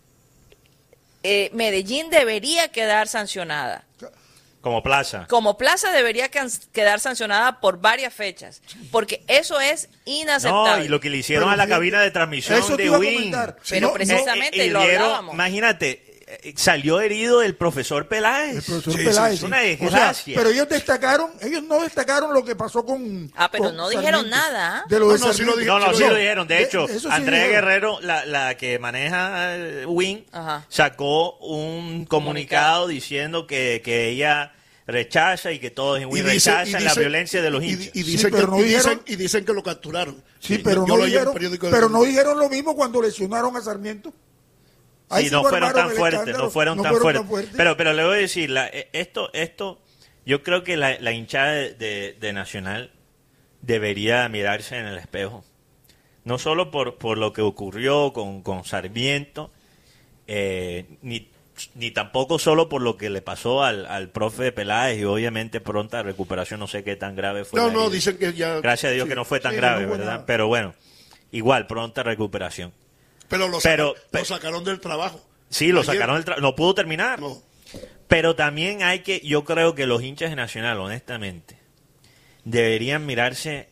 eh, Medellín debería quedar sancionada. Como plaza. Como plaza debería quedar sancionada por varias fechas, porque eso es inaceptable. No, y lo que le hicieron pero, a la cabina de transmisión de Win. Pero no, precisamente no, eh, eh, lo hablábamos. Imagínate, salió herido el profesor Peláez. El profesor sí, Peláez. Sí, una desgracia. O sea, pero ellos destacaron, ellos no destacaron lo que pasó con. Ah, pero con no dijeron Sarmiento. nada. De lo de no, no, sí lo, no, no, sí lo dijeron. De hecho, de, sí Andrea dijeron. Guerrero, la, la que maneja uh, Win, Ajá. sacó un comunicado, comunicado diciendo que, que ella rechaza y que todos en Win dice, rechazan dice, la violencia de los hinchas. Y, y, dicen sí, que, no y, dijeron, dicen, y dicen que lo capturaron. Sí, sí pero, no dijeron, pero no dijeron lo mismo cuando lesionaron a Sarmiento. Sí, no fueron tan fuertes, no fueron, no tan, fueron fuertes. tan fuertes. Pero, pero le voy a decir, la, esto, esto, yo creo que la, la hinchada de, de, de Nacional debería mirarse en el espejo. No solo por, por lo que ocurrió con, con Sarmiento, eh, ni, ni tampoco solo por lo que le pasó al, al profe Peláez y obviamente pronta recuperación, no sé qué tan grave fue. No, no, dicen que ya... Gracias a Dios sí, que no fue tan sí, grave, no ¿verdad? Nada. Pero bueno, igual, pronta recuperación. Pero lo, pero, saca, lo sacaron del trabajo. Sí, lo Ayer. sacaron del trabajo. No pudo terminar. No. Pero también hay que, yo creo que los hinchas de Nacional, honestamente, deberían mirarse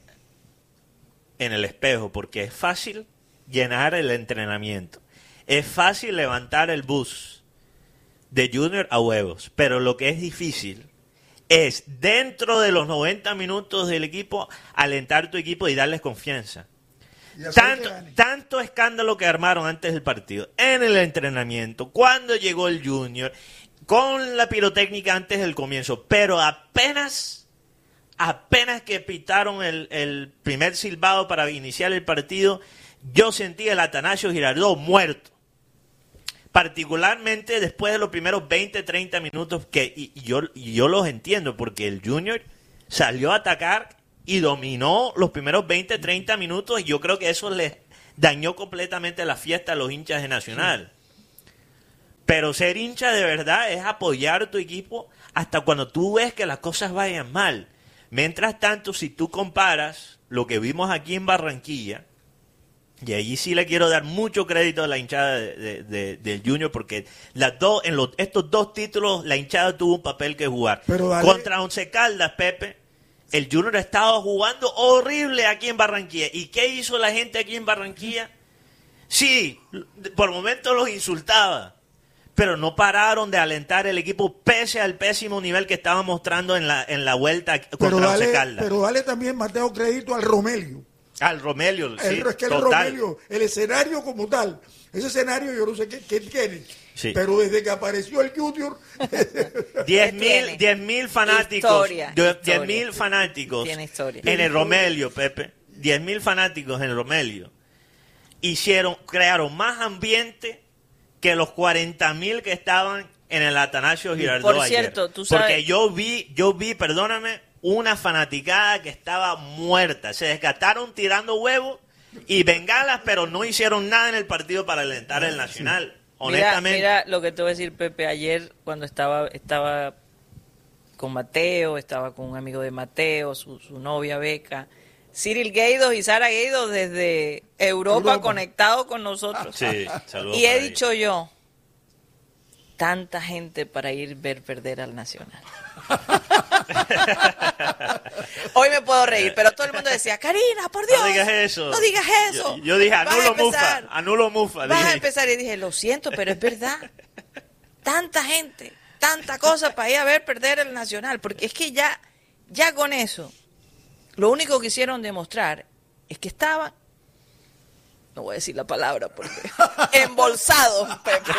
en el espejo, porque es fácil llenar el entrenamiento. Es fácil levantar el bus de Junior a Huevos. Pero lo que es difícil es, dentro de los noventa minutos del equipo, alentar tu equipo y darles confianza. Tanto, tanto escándalo que armaron antes del partido, en el entrenamiento, cuando llegó el Junior, con la pirotécnica antes del comienzo, pero apenas, apenas que pitaron el, el primer silbado para iniciar el partido, yo sentí el Atanasio Girardot muerto. Particularmente después de los primeros veinte, treinta minutos, que y, y yo, y yo los entiendo, porque el Junior salió a atacar y dominó los primeros veinte, treinta minutos, y yo creo que eso les dañó completamente la fiesta a los hinchas de Nacional. Sí. Pero ser hincha de verdad es apoyar a tu equipo hasta cuando tú ves que las cosas vayan mal. Mientras tanto, si tú comparas lo que vimos aquí en Barranquilla, y allí sí le quiero dar mucho crédito a la hinchada de, de, de, del Junior, porque las dos, en los, estos dos títulos la hinchada tuvo un papel que jugar. Pero dale... Contra Once Caldas, Pepe, el Junior ha estado jugando horrible aquí en Barranquilla. ¿Y qué hizo la gente aquí en Barranquilla? Sí, por momentos los insultaba, pero no pararon de alentar el equipo pese al pésimo nivel que estaba mostrando en la en la vuelta contra pero dale, Once Caldas. Pero dale también, Mateo, crédito al Romelio. Ah, el Romelio, sí, el, es que el total. Romelio, el escenario como tal, ese escenario yo no sé qué, qué tiene, sí. pero desde que apareció el Junior... diez mil fanáticos, historia, diez mil fanáticos tiene historia. en el Romelio, Pepe, diez mil fanáticos en el Romelio, hicieron, crearon más ambiente que los cuarenta mil que estaban en el Atanasio Girardot Por cierto, ayer. tú sabes... Porque yo vi, yo vi, perdóname, una fanaticada que estaba muerta. Se desgastaron tirando huevos y bengalas, pero no hicieron nada en el partido para alentar el Nacional. Sí. Honestamente. Mira, mira lo que te voy a decir, Pepe. Ayer cuando estaba estaba con Mateo, estaba con un amigo de Mateo, su, su novia Beca, Cyril Gaydos y Sara Gaydos desde Europa, Europa. conectados con nosotros. Sí, saludos. Y he dicho yo, tanta gente para ir ver perder al Nacional. Hoy me puedo reír, pero todo el mundo decía, Karina, por Dios, no digas eso. No digas eso. Yo, yo dije, anulo mufa, anulo mufa. Vas dije. a empezar y dije, lo siento, pero es verdad. Tanta gente, tanta cosa para ir a ver perder el Nacional, porque es que ya, ya con eso, lo único que hicieron demostrar es que estaban, no voy a decir la palabra porque embolsados, Pepe.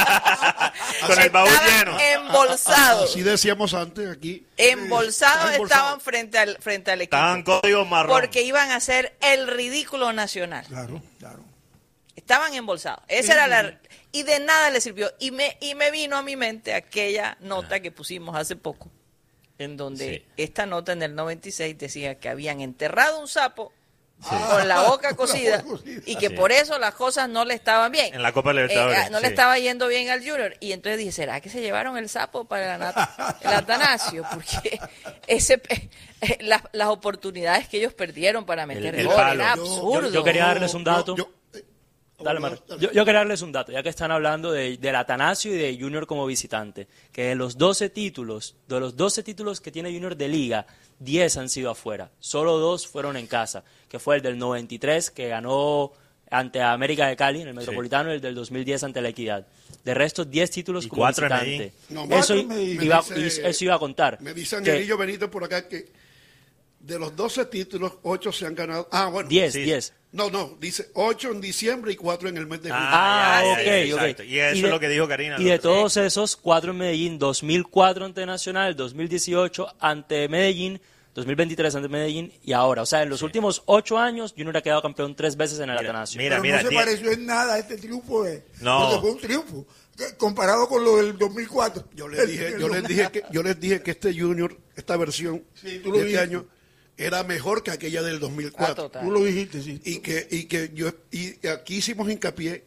Con el baúl lleno. Embolsados. Así decíamos antes aquí. Embolsados eh, estaban frente al frente al equipo. Estaban código marrón. Porque iban a hacer el ridículo nacional. Claro, claro. Estaban embolsados. Esa sí, era la y de nada les sirvió y me y me vino a mi mente aquella nota que pusimos hace poco en donde sí. esta nota en el noventa y seis decía que habían enterrado un sapo sí. con la boca cosida y que sí. por eso las cosas no le estaban bien. En la Copa Libertadores. Eh, no sí. le estaba yendo bien al Junior. Y entonces dije, ¿será que se llevaron el sapo para el, el Atanasio? Porque ese eh, las, las oportunidades que ellos perdieron para meter el, gol era absurdo. Yo, yo quería darles un dato. Yo, yo, eh, Dale, Mar. Yo, yo quería darles un dato, ya que están hablando de, del Atanasio y de Junior como visitante, que de los doce títulos, de los doce títulos que tiene Junior de Liga, diez han sido afuera. Solo dos fueron en casa, que fue el del noventa y tres, que ganó ante América de Cali en el Metropolitano, sí. y el del dos mil diez ante La Equidad. De resto, diez títulos como visitante. No, eso, me iba, dice, eso iba a contar. Me dice Angelillo Benito por acá que de los doce títulos, ocho se han ganado. Ah, bueno. diez, diez. Sí. No, no, dice ocho en diciembre y cuatro en el mes de junio. Ah, ah ok, ya, ok. Y eso y de, es lo que dijo Karina. Y de todos esos, cuatro en Medellín, dos mil cuatro ante Nacional, dos mil dieciocho ante Medellín, dos mil veintitrés ante Medellín y ahora. O sea, en los sí. últimos ocho años, Junior ha quedado campeón tres veces en el mira, Atanasio. Mira, Pero mira, no se mira. pareció en nada a este triunfo. De, no. Porque fue un triunfo. Comparado con lo del dos mil cuatro. Yo les dije, yo les dije, que, yo les dije que este Junior, esta versión sí, tú lo de dijiste. este año, era mejor que aquella del dos mil cuatro. Ah, tú lo dijiste, sí. Y que, y que yo y aquí hicimos hincapié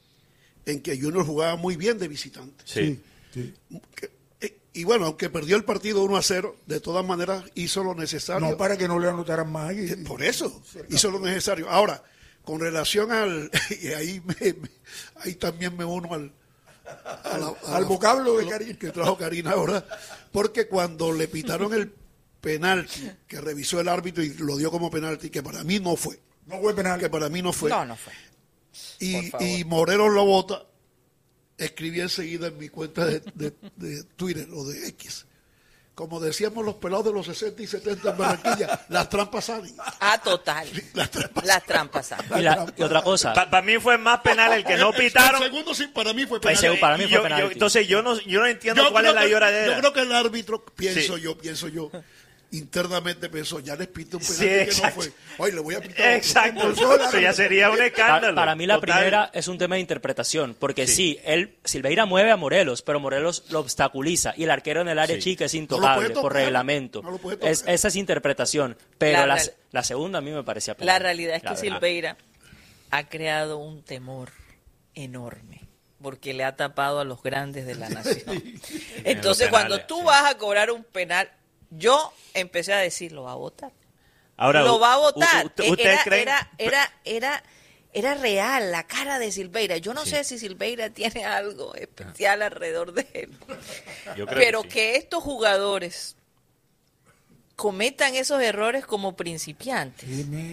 en que Junior jugaba muy bien de visitante. Sí. sí. Que, y bueno, aunque perdió el partido uno a cero, de todas maneras hizo lo necesario. No, para que no le anotaran más. Y, Por eso, hizo lo necesario. Ahora, con relación al... Y ahí, me, me, ahí también me uno al... A la, a al la, vocablo de Karina. Que trajo Karina ahora, porque cuando le pitaron el penalti, que revisó el árbitro y lo dio como penalti, que para mí no fue. No fue penalti. Que para mí no fue. No, no fue. Y, y Morelos lo vota, escribí enseguida en mi cuenta de, de, de Twitter o de X. Como decíamos los pelados de los sesenta y setenta en Barranquilla, las trampas salen. Ah, total. Las trampas, las trampas salen. Y, la, y otra cosa. Para pa mí fue más penal el que no pitaron. El segundo sí, para mí fue penal. Segundo, para mí fue yo, penal. Yo, entonces yo no, yo no entiendo yo cuál es la que, lloradera. Yo creo que el árbitro, pienso sí. yo, pienso yo, internamente pensó, ya les pito un penal sí, que no fue. Hoy le voy a pitar. Exacto. Eso ya sería un escándalo. Para, para mí la total. Primera es un tema de interpretación, porque sí. sí, él Silveira mueve a Morelos, pero Morelos lo obstaculiza y el arquero en el área sí. chica es intocable no por reglamento. No es, esa es interpretación, pero la, la, la segunda a mí me parecía penal. La realidad es la que verdad. Silveira ha creado un temor enorme porque le ha tapado a los grandes de la nación. Entonces, cuando tú sí. vas a cobrar un penal, yo empecé a decir, lo va a votar. Ahora, lo va a votar. ¿Ustedes era, creen? Era, era, era, era real la cara de Silveira. Yo no sí. sé si Silveira tiene algo especial alrededor de él. Yo creo Pero que, sí. que estos jugadores cometan esos errores como principiantes.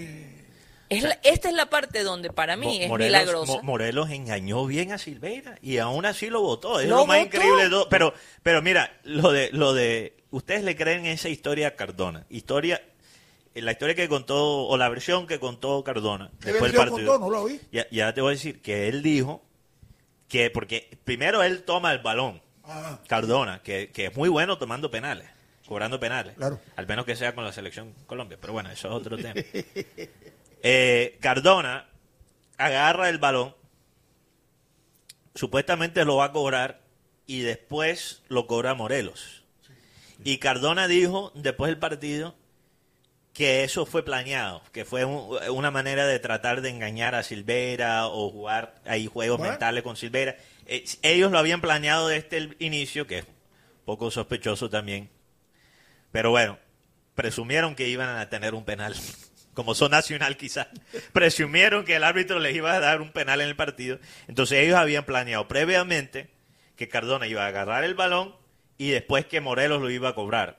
Es la, esta es la parte donde para mí Mo, es Morelos, milagrosa. Mo, Morelos engañó bien a Silveira y aún así lo votó. Es lo, lo más votó. increíble de todo. Pero, pero mira, lo de, lo de, ustedes le creen esa historia a Cardona. Historia, la historia que contó, o la versión que contó Cardona ¿Qué después del versión partido. contó? No lo oí. Ya, ya te voy a decir que él dijo que, porque primero él toma el balón, Ah. Cardona, que, que es muy bueno tomando penales, cobrando penales. Claro. Al menos que sea con la selección Colombia, pero bueno, eso es otro tema. Eh, Cardona agarra el balón, supuestamente lo va a cobrar y después lo cobra Morelos. Y Cardona dijo después del partido que eso fue planeado, que fue un, una manera de tratar de engañar a Silvera o jugar ahí juegos Bueno. mentales con Silvera. Eh, ellos lo habían planeado desde el inicio, que es un poco sospechoso también. Pero bueno, presumieron que iban a tener un penal. Como son Nacional quizás, presumieron que el árbitro les iba a dar un penal en el partido. Entonces ellos habían planeado previamente que Cardona iba a agarrar el balón y después que Morelos lo iba a cobrar.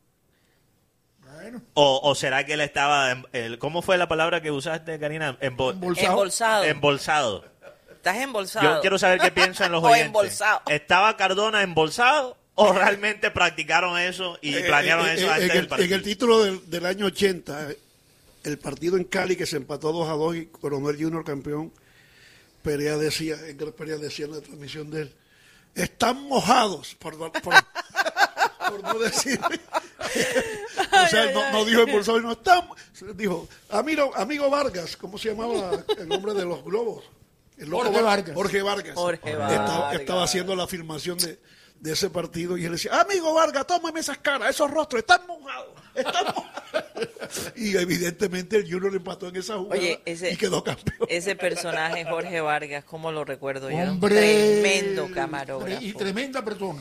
Bueno. O, o será que él estaba, en, el, ¿cómo fue la palabra que usaste, Karina? Embo- Embolsado. Embolsado. embolsado. Estás embolsado. Yo quiero saber qué piensan los O oyentes. embolsado. ¿Estaba Cardona embolsado o realmente practicaron eso y planearon Eh, eh, eso eh, antes en, del el, partido? en el título del, del año ochenta, el partido en Cali que se empató dos a dos y Coronel Junior campeón, Perea decía, Edgar Perea decía en la transmisión de él, están mojados, por, por, por no decir. O sea, no, no dijo embolsado, no están, dijo, amigo, amigo Vargas, ¿cómo se llamaba el hombre de los globos? El loco Jorge Var- Vargas. Jorge Vargas. Jorge Estaba, Vargas. estaba haciendo la filmación de, de ese partido y él decía, amigo Vargas, tómame esas caras, esos rostros, están mojados, están mojados. Y evidentemente el Junior empató en esa jugada Oye, ese- y quedó campeón. Ese personaje, Jorge Vargas, ¿cómo lo recuerdo yo? Era un Hombre. tremendo Y camarógrafo. tremenda persona.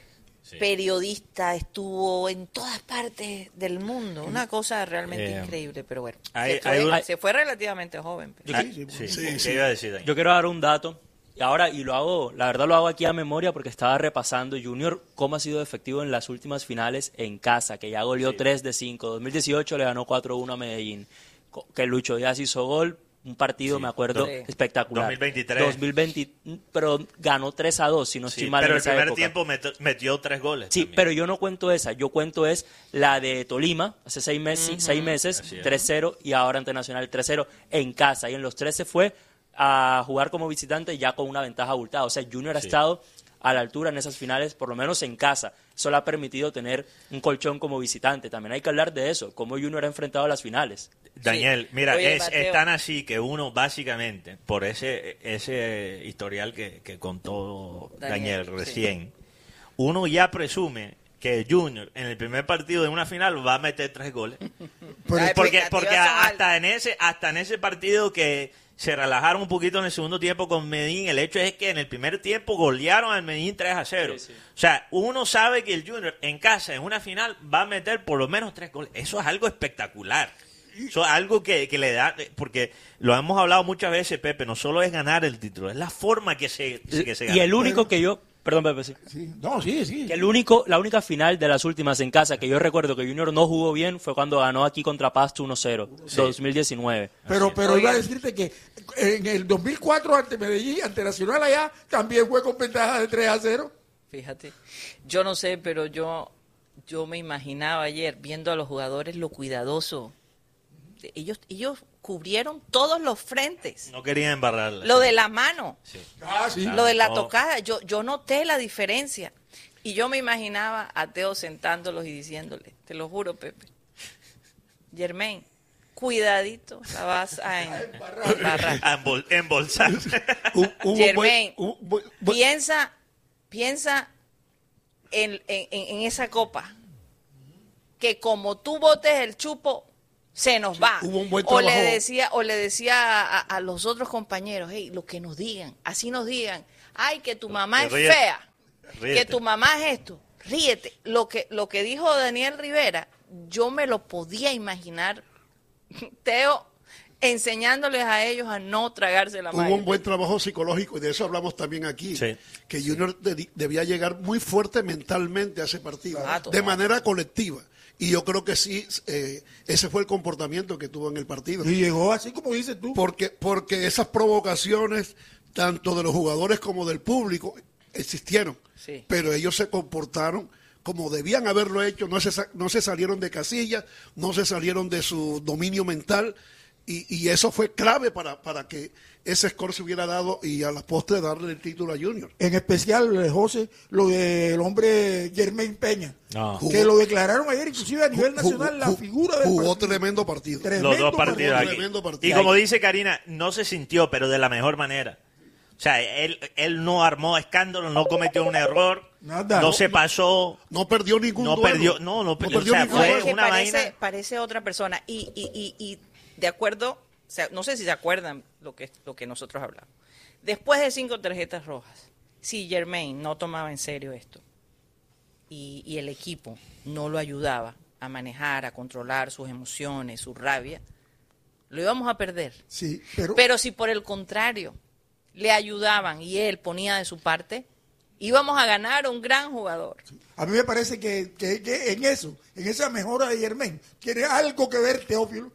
Periodista, estuvo en todas partes del mundo. Una cosa realmente Eh, increíble, pero bueno. hay- se, fue, hay una- se fue relativamente joven. pero- Ah, Sí, sí, sí, ¿qué sí. iba a decir, Daniel? Yo quiero dar un dato. Y ahora, y lo hago, la verdad lo hago aquí a memoria porque estaba repasando Junior cómo ha sido efectivo en las últimas finales en casa, que ya goleó Sí. tres de cinco. dos mil dieciocho le ganó cuatro uno a Medellín. Co- Que Lucho Díaz hizo gol, un partido, Sí. me acuerdo, Sí. espectacular. dos mil veintitrés. dos mil veinte, pero ganó tres a dos, si no Sí, estoy mal pero en el esa primer época. tiempo metió, metió tres goles. Sí, también. pero yo no cuento esa, yo cuento es la de Tolima, hace seis meses, seis meses Así es. tres cero, y ahora ante Nacional tres cero en casa. Y en los tres se fue a jugar como visitante ya con una ventaja abultada. O sea, Junior ha Sí. estado a la altura en esas finales, por lo menos en casa. Eso le ha permitido tener un colchón como visitante. También hay que hablar de eso, cómo Junior ha enfrentado a las finales. Daniel, Sí. mira, Oye, es, Mateo. es tan así que uno básicamente, por ese ese historial que, que contó Daniel, Daniel, recién, uno ya presume que Junior en el primer partido de una final va a meter tres goles. Las porque expectativas porque son altas. hasta en ese hasta en ese partido que se relajaron un poquito en el segundo tiempo con Medellín, el hecho es que en el primer tiempo golearon al Medellín tres a cero. Sí, sí. O sea, uno sabe que el Junior en casa en una final va a meter por lo menos tres goles. Eso es algo espectacular. Eso es algo que, que le da, porque lo hemos hablado muchas veces, Pepe, no solo es ganar el título, es la forma que se, que se gana. Y el único que yo... Perdón, Pepe, sí. Sí. No, sí, sí. Que el único, la única final de las últimas en casa que yo recuerdo que Junior no jugó bien fue cuando ganó aquí contra Pasto uno cero, dos mil diecinueve. Pero, pero Oye. iba a decirte que en el dos mil cuatro ante Medellín, ante Nacional allá, también fue con ventaja de tres a cero. Fíjate, yo no sé, pero yo, yo me imaginaba ayer viendo a los jugadores lo cuidadoso. Ellos, ellos cubrieron todos los frentes. No querían embarrarla. Lo de la mano, Sí. Ah, sí. lo de la no. tocada, yo, yo noté la diferencia. Y yo me imaginaba a Teo sentándolos y diciéndole, te lo juro, Pepe, Germain, cuidadito, la vas a embarrar. A embol- embolsar. Hubo- hubo un Germain, buen- hubo un buen- buen- piensa, piensa en, en- en- en esa copa, que como tú botes el chupo, se nos va. hubo un buen o le trabajo. decía, o le decía a, a los otros compañeros, hey, lo que nos digan, así nos digan, ay, que tu mamá es Ríete, fea, ríete. que tu mamá es esto, ríete. Lo que, lo que dijo Daniel Rivera, yo me lo podía imaginar, Teo, enseñándoles a ellos a no tragarse la mano. Hubo un buen trabajo psicológico y de eso hablamos también aquí. Sí. Que Junior de- debía llegar muy fuerte mentalmente a ese partido, Ah, total. de manera colectiva. Y yo creo que sí, eh, ese fue el comportamiento que tuvo en el partido. Y llegó así como dices tú. Porque, porque esas provocaciones, tanto de los jugadores como del público, existieron. Sí. Pero ellos se comportaron como debían haberlo hecho, no se, no se salieron de casillas, no se salieron de su dominio mental, y, y eso fue clave para, para que ese score se hubiera dado y a la postre darle el título a Junior. En especial, José, lo del hombre Germain Peña, no. que jugó, lo declararon ayer inclusive a nivel nacional, jugó, la figura del jugó partido. tremendo partido. Tremendo Los dos partidos aquí. Tremendo partido. Y como dice Karina, no se sintió, pero de la mejor manera. O sea, él, él no armó escándalo, no cometió un error, Nada, no, no se pasó. No perdió ningún no duelo. Perdió, no, no, perdió, no perdió o sea, ningún fue duelo. una parece, vaina. Parece otra persona. Y, y, y, y de acuerdo, o sea, no sé si se acuerdan lo que, lo que nosotros hablamos. Después de cinco tarjetas rojas, si Germain no tomaba en serio esto y, y el equipo no lo ayudaba a manejar, a controlar sus emociones, su rabia, lo íbamos a perder. Sí, pero... pero si por el contrario le ayudaban y él ponía de su parte, íbamos a ganar a un gran jugador. A mí me parece que, que, que en eso, en esa mejora de Germain, tiene algo que ver Teófilo.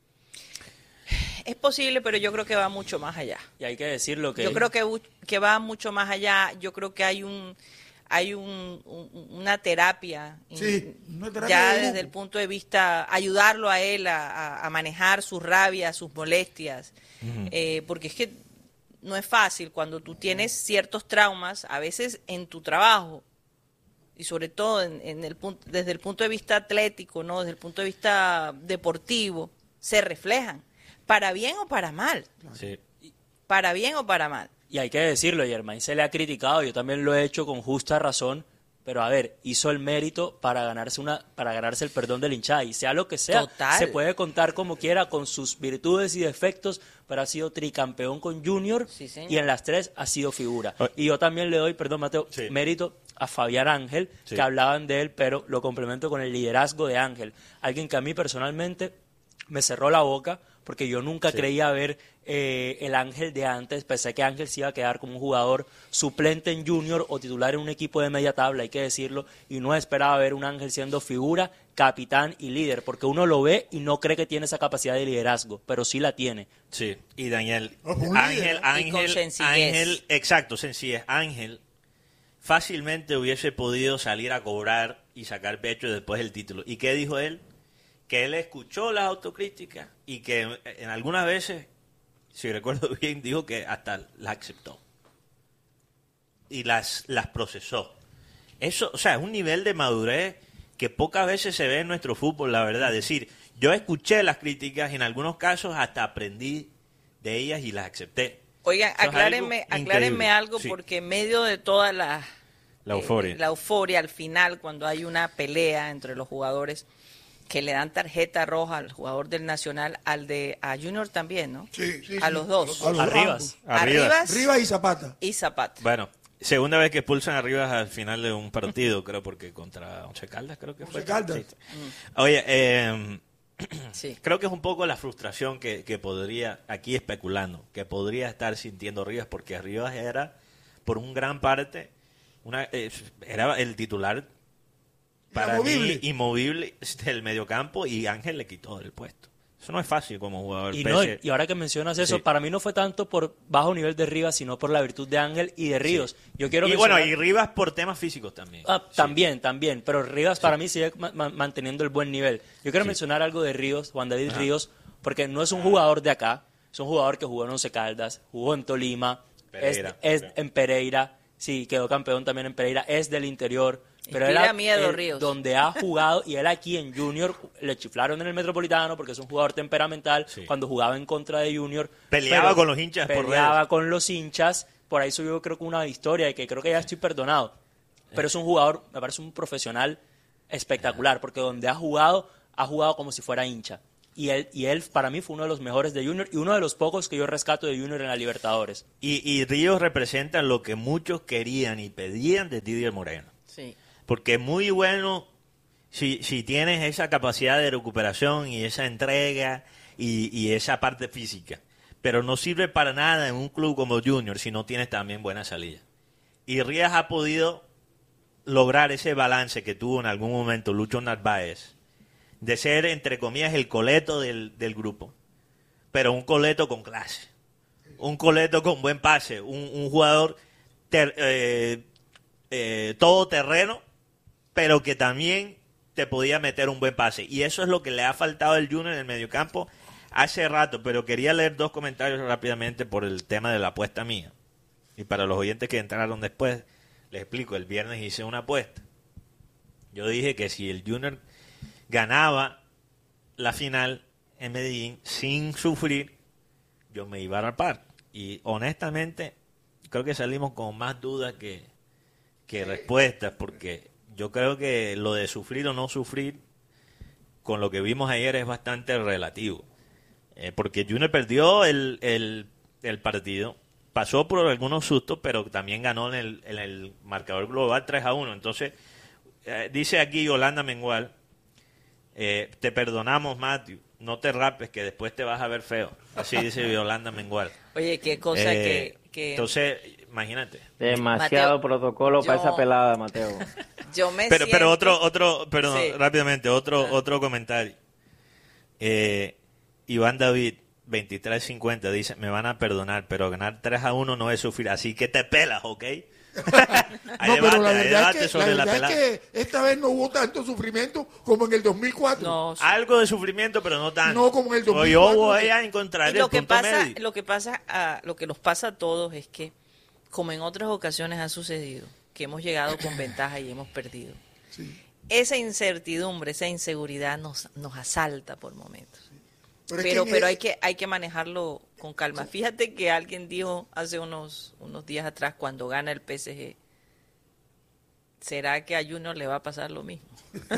Es posible, pero yo creo que va mucho más allá. Y hay que decirlo que... Yo creo que, que va mucho más allá. Yo creo que hay un hay un, un, una terapia, sí, una terapia ya de desde el punto de vista, ayudarlo a él a, a, a manejar sus rabias, sus molestias, uh-huh. eh, porque es que no es fácil cuando tú tienes ciertos traumas, a veces en tu trabajo, y sobre todo en, en el punto, desde el punto de vista atlético, ¿no? Desde el punto de vista deportivo, se reflejan, para bien o para mal. Sí. Para bien o para mal. Y hay que decirlo, Germain se le ha criticado, yo también lo he hecho con justa razón, pero a ver, hizo el mérito para ganarse una para ganarse el perdón del hinchada, y sea lo que sea, Total. Se puede contar como quiera con sus virtudes y defectos, pero ha sido tricampeón con Junior, sí, y en las tres ha sido figura. Y yo también le doy, perdón Mateo, sí. mérito a Fabián Ángel, sí. que hablaban de él, pero lo complemento con el liderazgo de Ángel, alguien que a mí personalmente me cerró la boca, porque yo nunca sí. creía ver eh, el Ángel de antes, pensé que Ángel se iba a quedar como un jugador suplente en Junior o titular en un equipo de media tabla, hay que decirlo, y no esperaba ver un Ángel siendo figura, capitán y líder, porque uno lo ve y no cree que tiene esa capacidad de liderazgo, pero sí la tiene. Sí, y Daniel, oh, Ángel, Ángel, Ángel, exacto, sencillez, Ángel fácilmente hubiese podido salir a cobrar y sacar pecho después del título. ¿Y qué dijo él? Que él escuchó las autocríticas y que en algunas veces, si recuerdo bien, dijo que hasta las aceptó y las, las procesó. Eso, o sea, es un nivel de madurez que pocas veces se ve en nuestro fútbol, la verdad. Es decir, yo escuché las críticas y en algunos casos hasta aprendí de ellas y las acepté. Oigan, aclárenme, algo aclárenme algo, sí. porque en medio de toda la, la euforia, eh, la euforia al final, cuando hay una pelea entre los jugadores, que le dan tarjeta roja al jugador del Nacional, al de a Junior también, ¿no? Sí, sí. A los dos. A, los a Rivas. A Rivas. Rivas y Zapata. Y Zapata. Bueno, segunda vez que expulsan a Rivas al final de un partido, creo, porque contra Once Caldas, creo que Once fue. Caldas. Sí. Oye, eh, sí. creo que es un poco la frustración que, que podría, aquí especulando, que podría estar sintiendo Rivas, porque Rivas era, por un gran parte, una eh, era el titular para inamovible. mí inmovible del mediocampo, y Ángel le quitó el puesto. Eso no es fácil como jugador. Y, no, y ahora que mencionas eso, sí. para mí no fue tanto por bajo nivel de Rivas, sino por la virtud de Ángel y de Ríos. Sí. Yo quiero y mencionar... bueno, y Rivas por temas físicos también. Ah, sí. También, también, pero Rivas sí. para mí sigue ma ma manteniendo el buen nivel. Yo quiero sí. mencionar algo de Ríos, Juan David Ajá. Ríos, porque no es un jugador de acá, es un jugador que jugó en Once Caldas, jugó en Tolima, Pereira, es, es Pereira. en Pereira, sí, quedó campeón también en Pereira, es del interior. Pero Inspira era miedo, él, Ríos. donde ha jugado, y él aquí en Junior le chiflaron en el Metropolitano porque es un jugador temperamental. Sí. Cuando jugaba en contra de Junior, peleaba con los hinchas por peleaba redes. con los hinchas, por ahí subió creo que una historia de que creo que ya estoy perdonado, pero es un jugador, me parece un profesional espectacular, porque donde ha jugado, ha jugado como si fuera hincha. Y él, y él para mí fue uno de los mejores de Junior y uno de los pocos que yo rescato de Junior en la Libertadores. Y, y Ríos representa lo que muchos querían y pedían de Didier Moreno. Sí. Porque es muy bueno si, si tienes esa capacidad de recuperación y esa entrega y, y esa parte física. Pero no sirve para nada en un club como Junior si no tienes también buena salida. Y Ríos ha podido lograr ese balance que tuvo en algún momento Lucho Narváez, de ser, entre comillas, el coleto del, del grupo, pero un coleto con clase, un coleto con buen pase, un, un jugador ter, eh, eh, todoterreno, pero que también te podía meter un buen pase. Y eso es lo que le ha faltado al Junior en el mediocampo hace rato. Pero quería leer dos comentarios rápidamente por el tema de la apuesta mía. Y para los oyentes que entraron después, les explico. El viernes hice una apuesta. Yo dije que si el Junior ganaba la final en Medellín sin sufrir, yo me iba a rapar. Y honestamente, creo que salimos con más dudas que, que respuestas, porque yo creo que lo de sufrir o no sufrir, con lo que vimos ayer, es bastante relativo. Eh, porque Junior perdió el, el, el partido, pasó por algunos sustos, pero también ganó en el, en el marcador global tres a uno. Entonces, eh, dice aquí Yolanda Mengual, eh, te perdonamos, Matthew, no te rapes que después te vas a ver feo. Así dice Yolanda Mengual. Oye, qué cosa Eh, que, que... Entonces, imagínate. Demasiado Mateo, protocolo para yo- esa pelada, Mateo. Yo me Pero, siento... pero otro, otro, perdón, Sí. rápidamente, otro, Ah. otro comentario. Eh, Iván David, veintitrés cincuenta, dice, me van a perdonar, pero ganar tres a uno no es sufrir, así que te pelas, ¿ok? hay No, debate, pero la hay verdad, debate es que, sobre la la verdad pelada. es que esta vez no hubo tanto sufrimiento como en el dos mil cuatro. No, sí. Algo de sufrimiento, pero no tanto. No como en el dos mil Hoy cuatro. yo voy a encontrar Y el lo que punto pasa, medio. lo que pasa, a, lo que nos pasa a todos es que, como en otras ocasiones ha sucedido, que hemos llegado con ventaja y hemos perdido. Esa incertidumbre, esa inseguridad nos, nos asalta por momentos. Pero es Pero, que pero en- hay que, hay que manejarlo con calma. Fíjate que alguien dijo hace unos, unos días atrás, cuando gana el P S G, ¿será que a Junior le va a pasar lo mismo?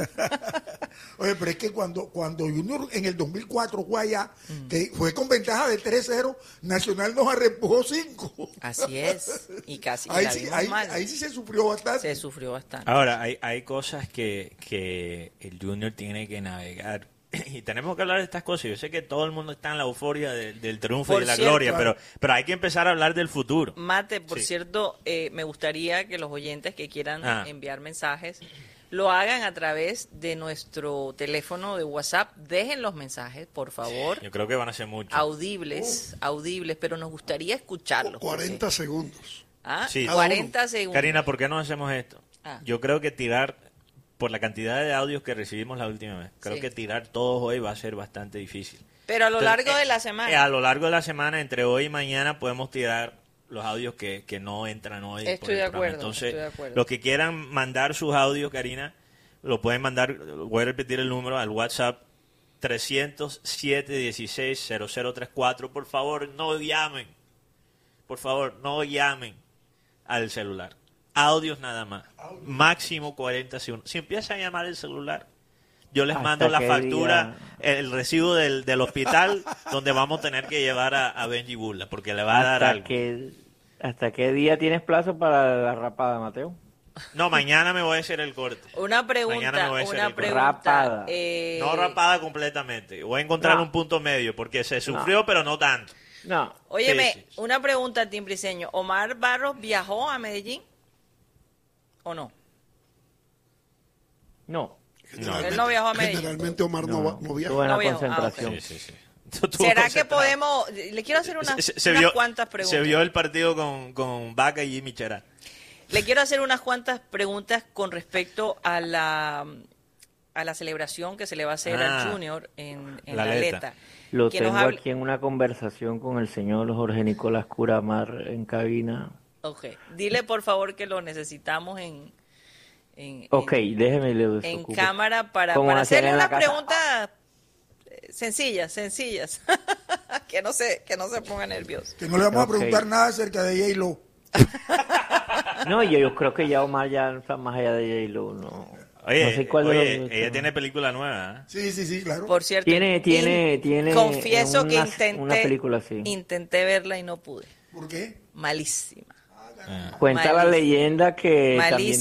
Oye, pero es que cuando, cuando Junior en el dos mil cuatro fue allá, que fue con ventaja de tres cero, Nacional nos arrempujó cinco. Así es. Y casi Ahí la sí, vimos ahí, mal. ahí sí se sufrió bastante. Se sufrió bastante. Ahora, hay, hay cosas que, que el Junior tiene que navegar. Y tenemos que hablar de estas cosas. Yo sé que todo el mundo está en la euforia de- del triunfo Por y de la cierto, gloria, claro. pero, pero hay que empezar a hablar del futuro. Mate, por Sí. cierto, eh, me gustaría que los oyentes que quieran Ah. enviar mensajes lo hagan a través de nuestro teléfono de WhatsApp. Dejen los mensajes, por favor, Yo creo que van a ser muchos. audibles, audibles, pero nos gustaría escucharlos. cuarenta porque- segundos. ¿Ah? Sí. cuarenta segundos. Karina, ¿por qué no hacemos esto? Ah. Yo creo que tirar, por la cantidad de audios que recibimos la última vez, creo Sí. que tirar todos hoy va a ser bastante difícil. Pero a lo Entonces, largo de eh, la eh, semana. a lo largo de la semana, entre hoy y mañana, podemos tirar los audios que, que no entran hoy. Estoy por el de programa. acuerdo, Entonces, estoy de acuerdo. los que quieran mandar sus audios, Karina, lo pueden mandar, voy a repetir el número, al WhatsApp trescientos siete dieciséis cero cero treinta y cuatro. Por favor, no llamen. Por favor, no llamen al celular. Audios nada más. Máximo cuarenta segundos. Si empiezan a llamar el celular, yo les ¿Hasta mando la qué factura, día? el recibo del, del hospital donde vamos a tener que llevar a, a Benji Burla, porque le va a dar ¿Hasta algo. qué, ¿Hasta qué día tienes plazo para la rapada, Mateo? No, mañana me voy a hacer el corte. Una Mañana pregunta, me voy a hacer una el corte. pregunta. Rapada. eh, No rapada completamente. Voy a encontrar No. un punto medio, porque se sufrió, pero no tanto. No. Óyeme, Sí, sí, sí. una pregunta, Tim Briseño. ¿Omar Barros viajó a Medellín o no? No. Él no viajó a Medellín. Generalmente Omar no, va- no viaja. Estuvo en No la viajó. Ah, concentración. Sí, sí, sí. Estuvo ¿Será que concentrado. podemos...? Le quiero hacer unas, Se, se unas vio, cuantas preguntas. se vio el partido con, con Vaca y Jimmy Cherá. Le quiero hacer unas cuantas preguntas con respecto a la a la celebración que se le va a hacer Ah, al Junior en, en la la Aleta. Aleta. Lo Que tengo nos hable- aquí en una conversación con el señor Jorge Nicolás Curamar en cabina. Ok. Dile, por favor, que lo necesitamos en... en Ok, en- déjeme le en desocupo. cámara para, Como para hacían hacerle en la unas casa. preguntas eh, sencillas, sencillas. que no se que no se ponga nervioso. Que no le vamos Ok. a preguntar nada acerca de J-Lo. No, yo, yo creo que ya Omar ya está más allá de J-Lo, no. Oye, no sé cuál de oye los dos ella está. tiene película nueva. ¿eh? Sí, sí, sí, claro. Por cierto, Tiene- tiene- in- tiene confieso que una- intenté una película así. intenté verla y no pude. ¿Por qué? Malísima. Cuenta la Malísima. leyenda que también Malísima.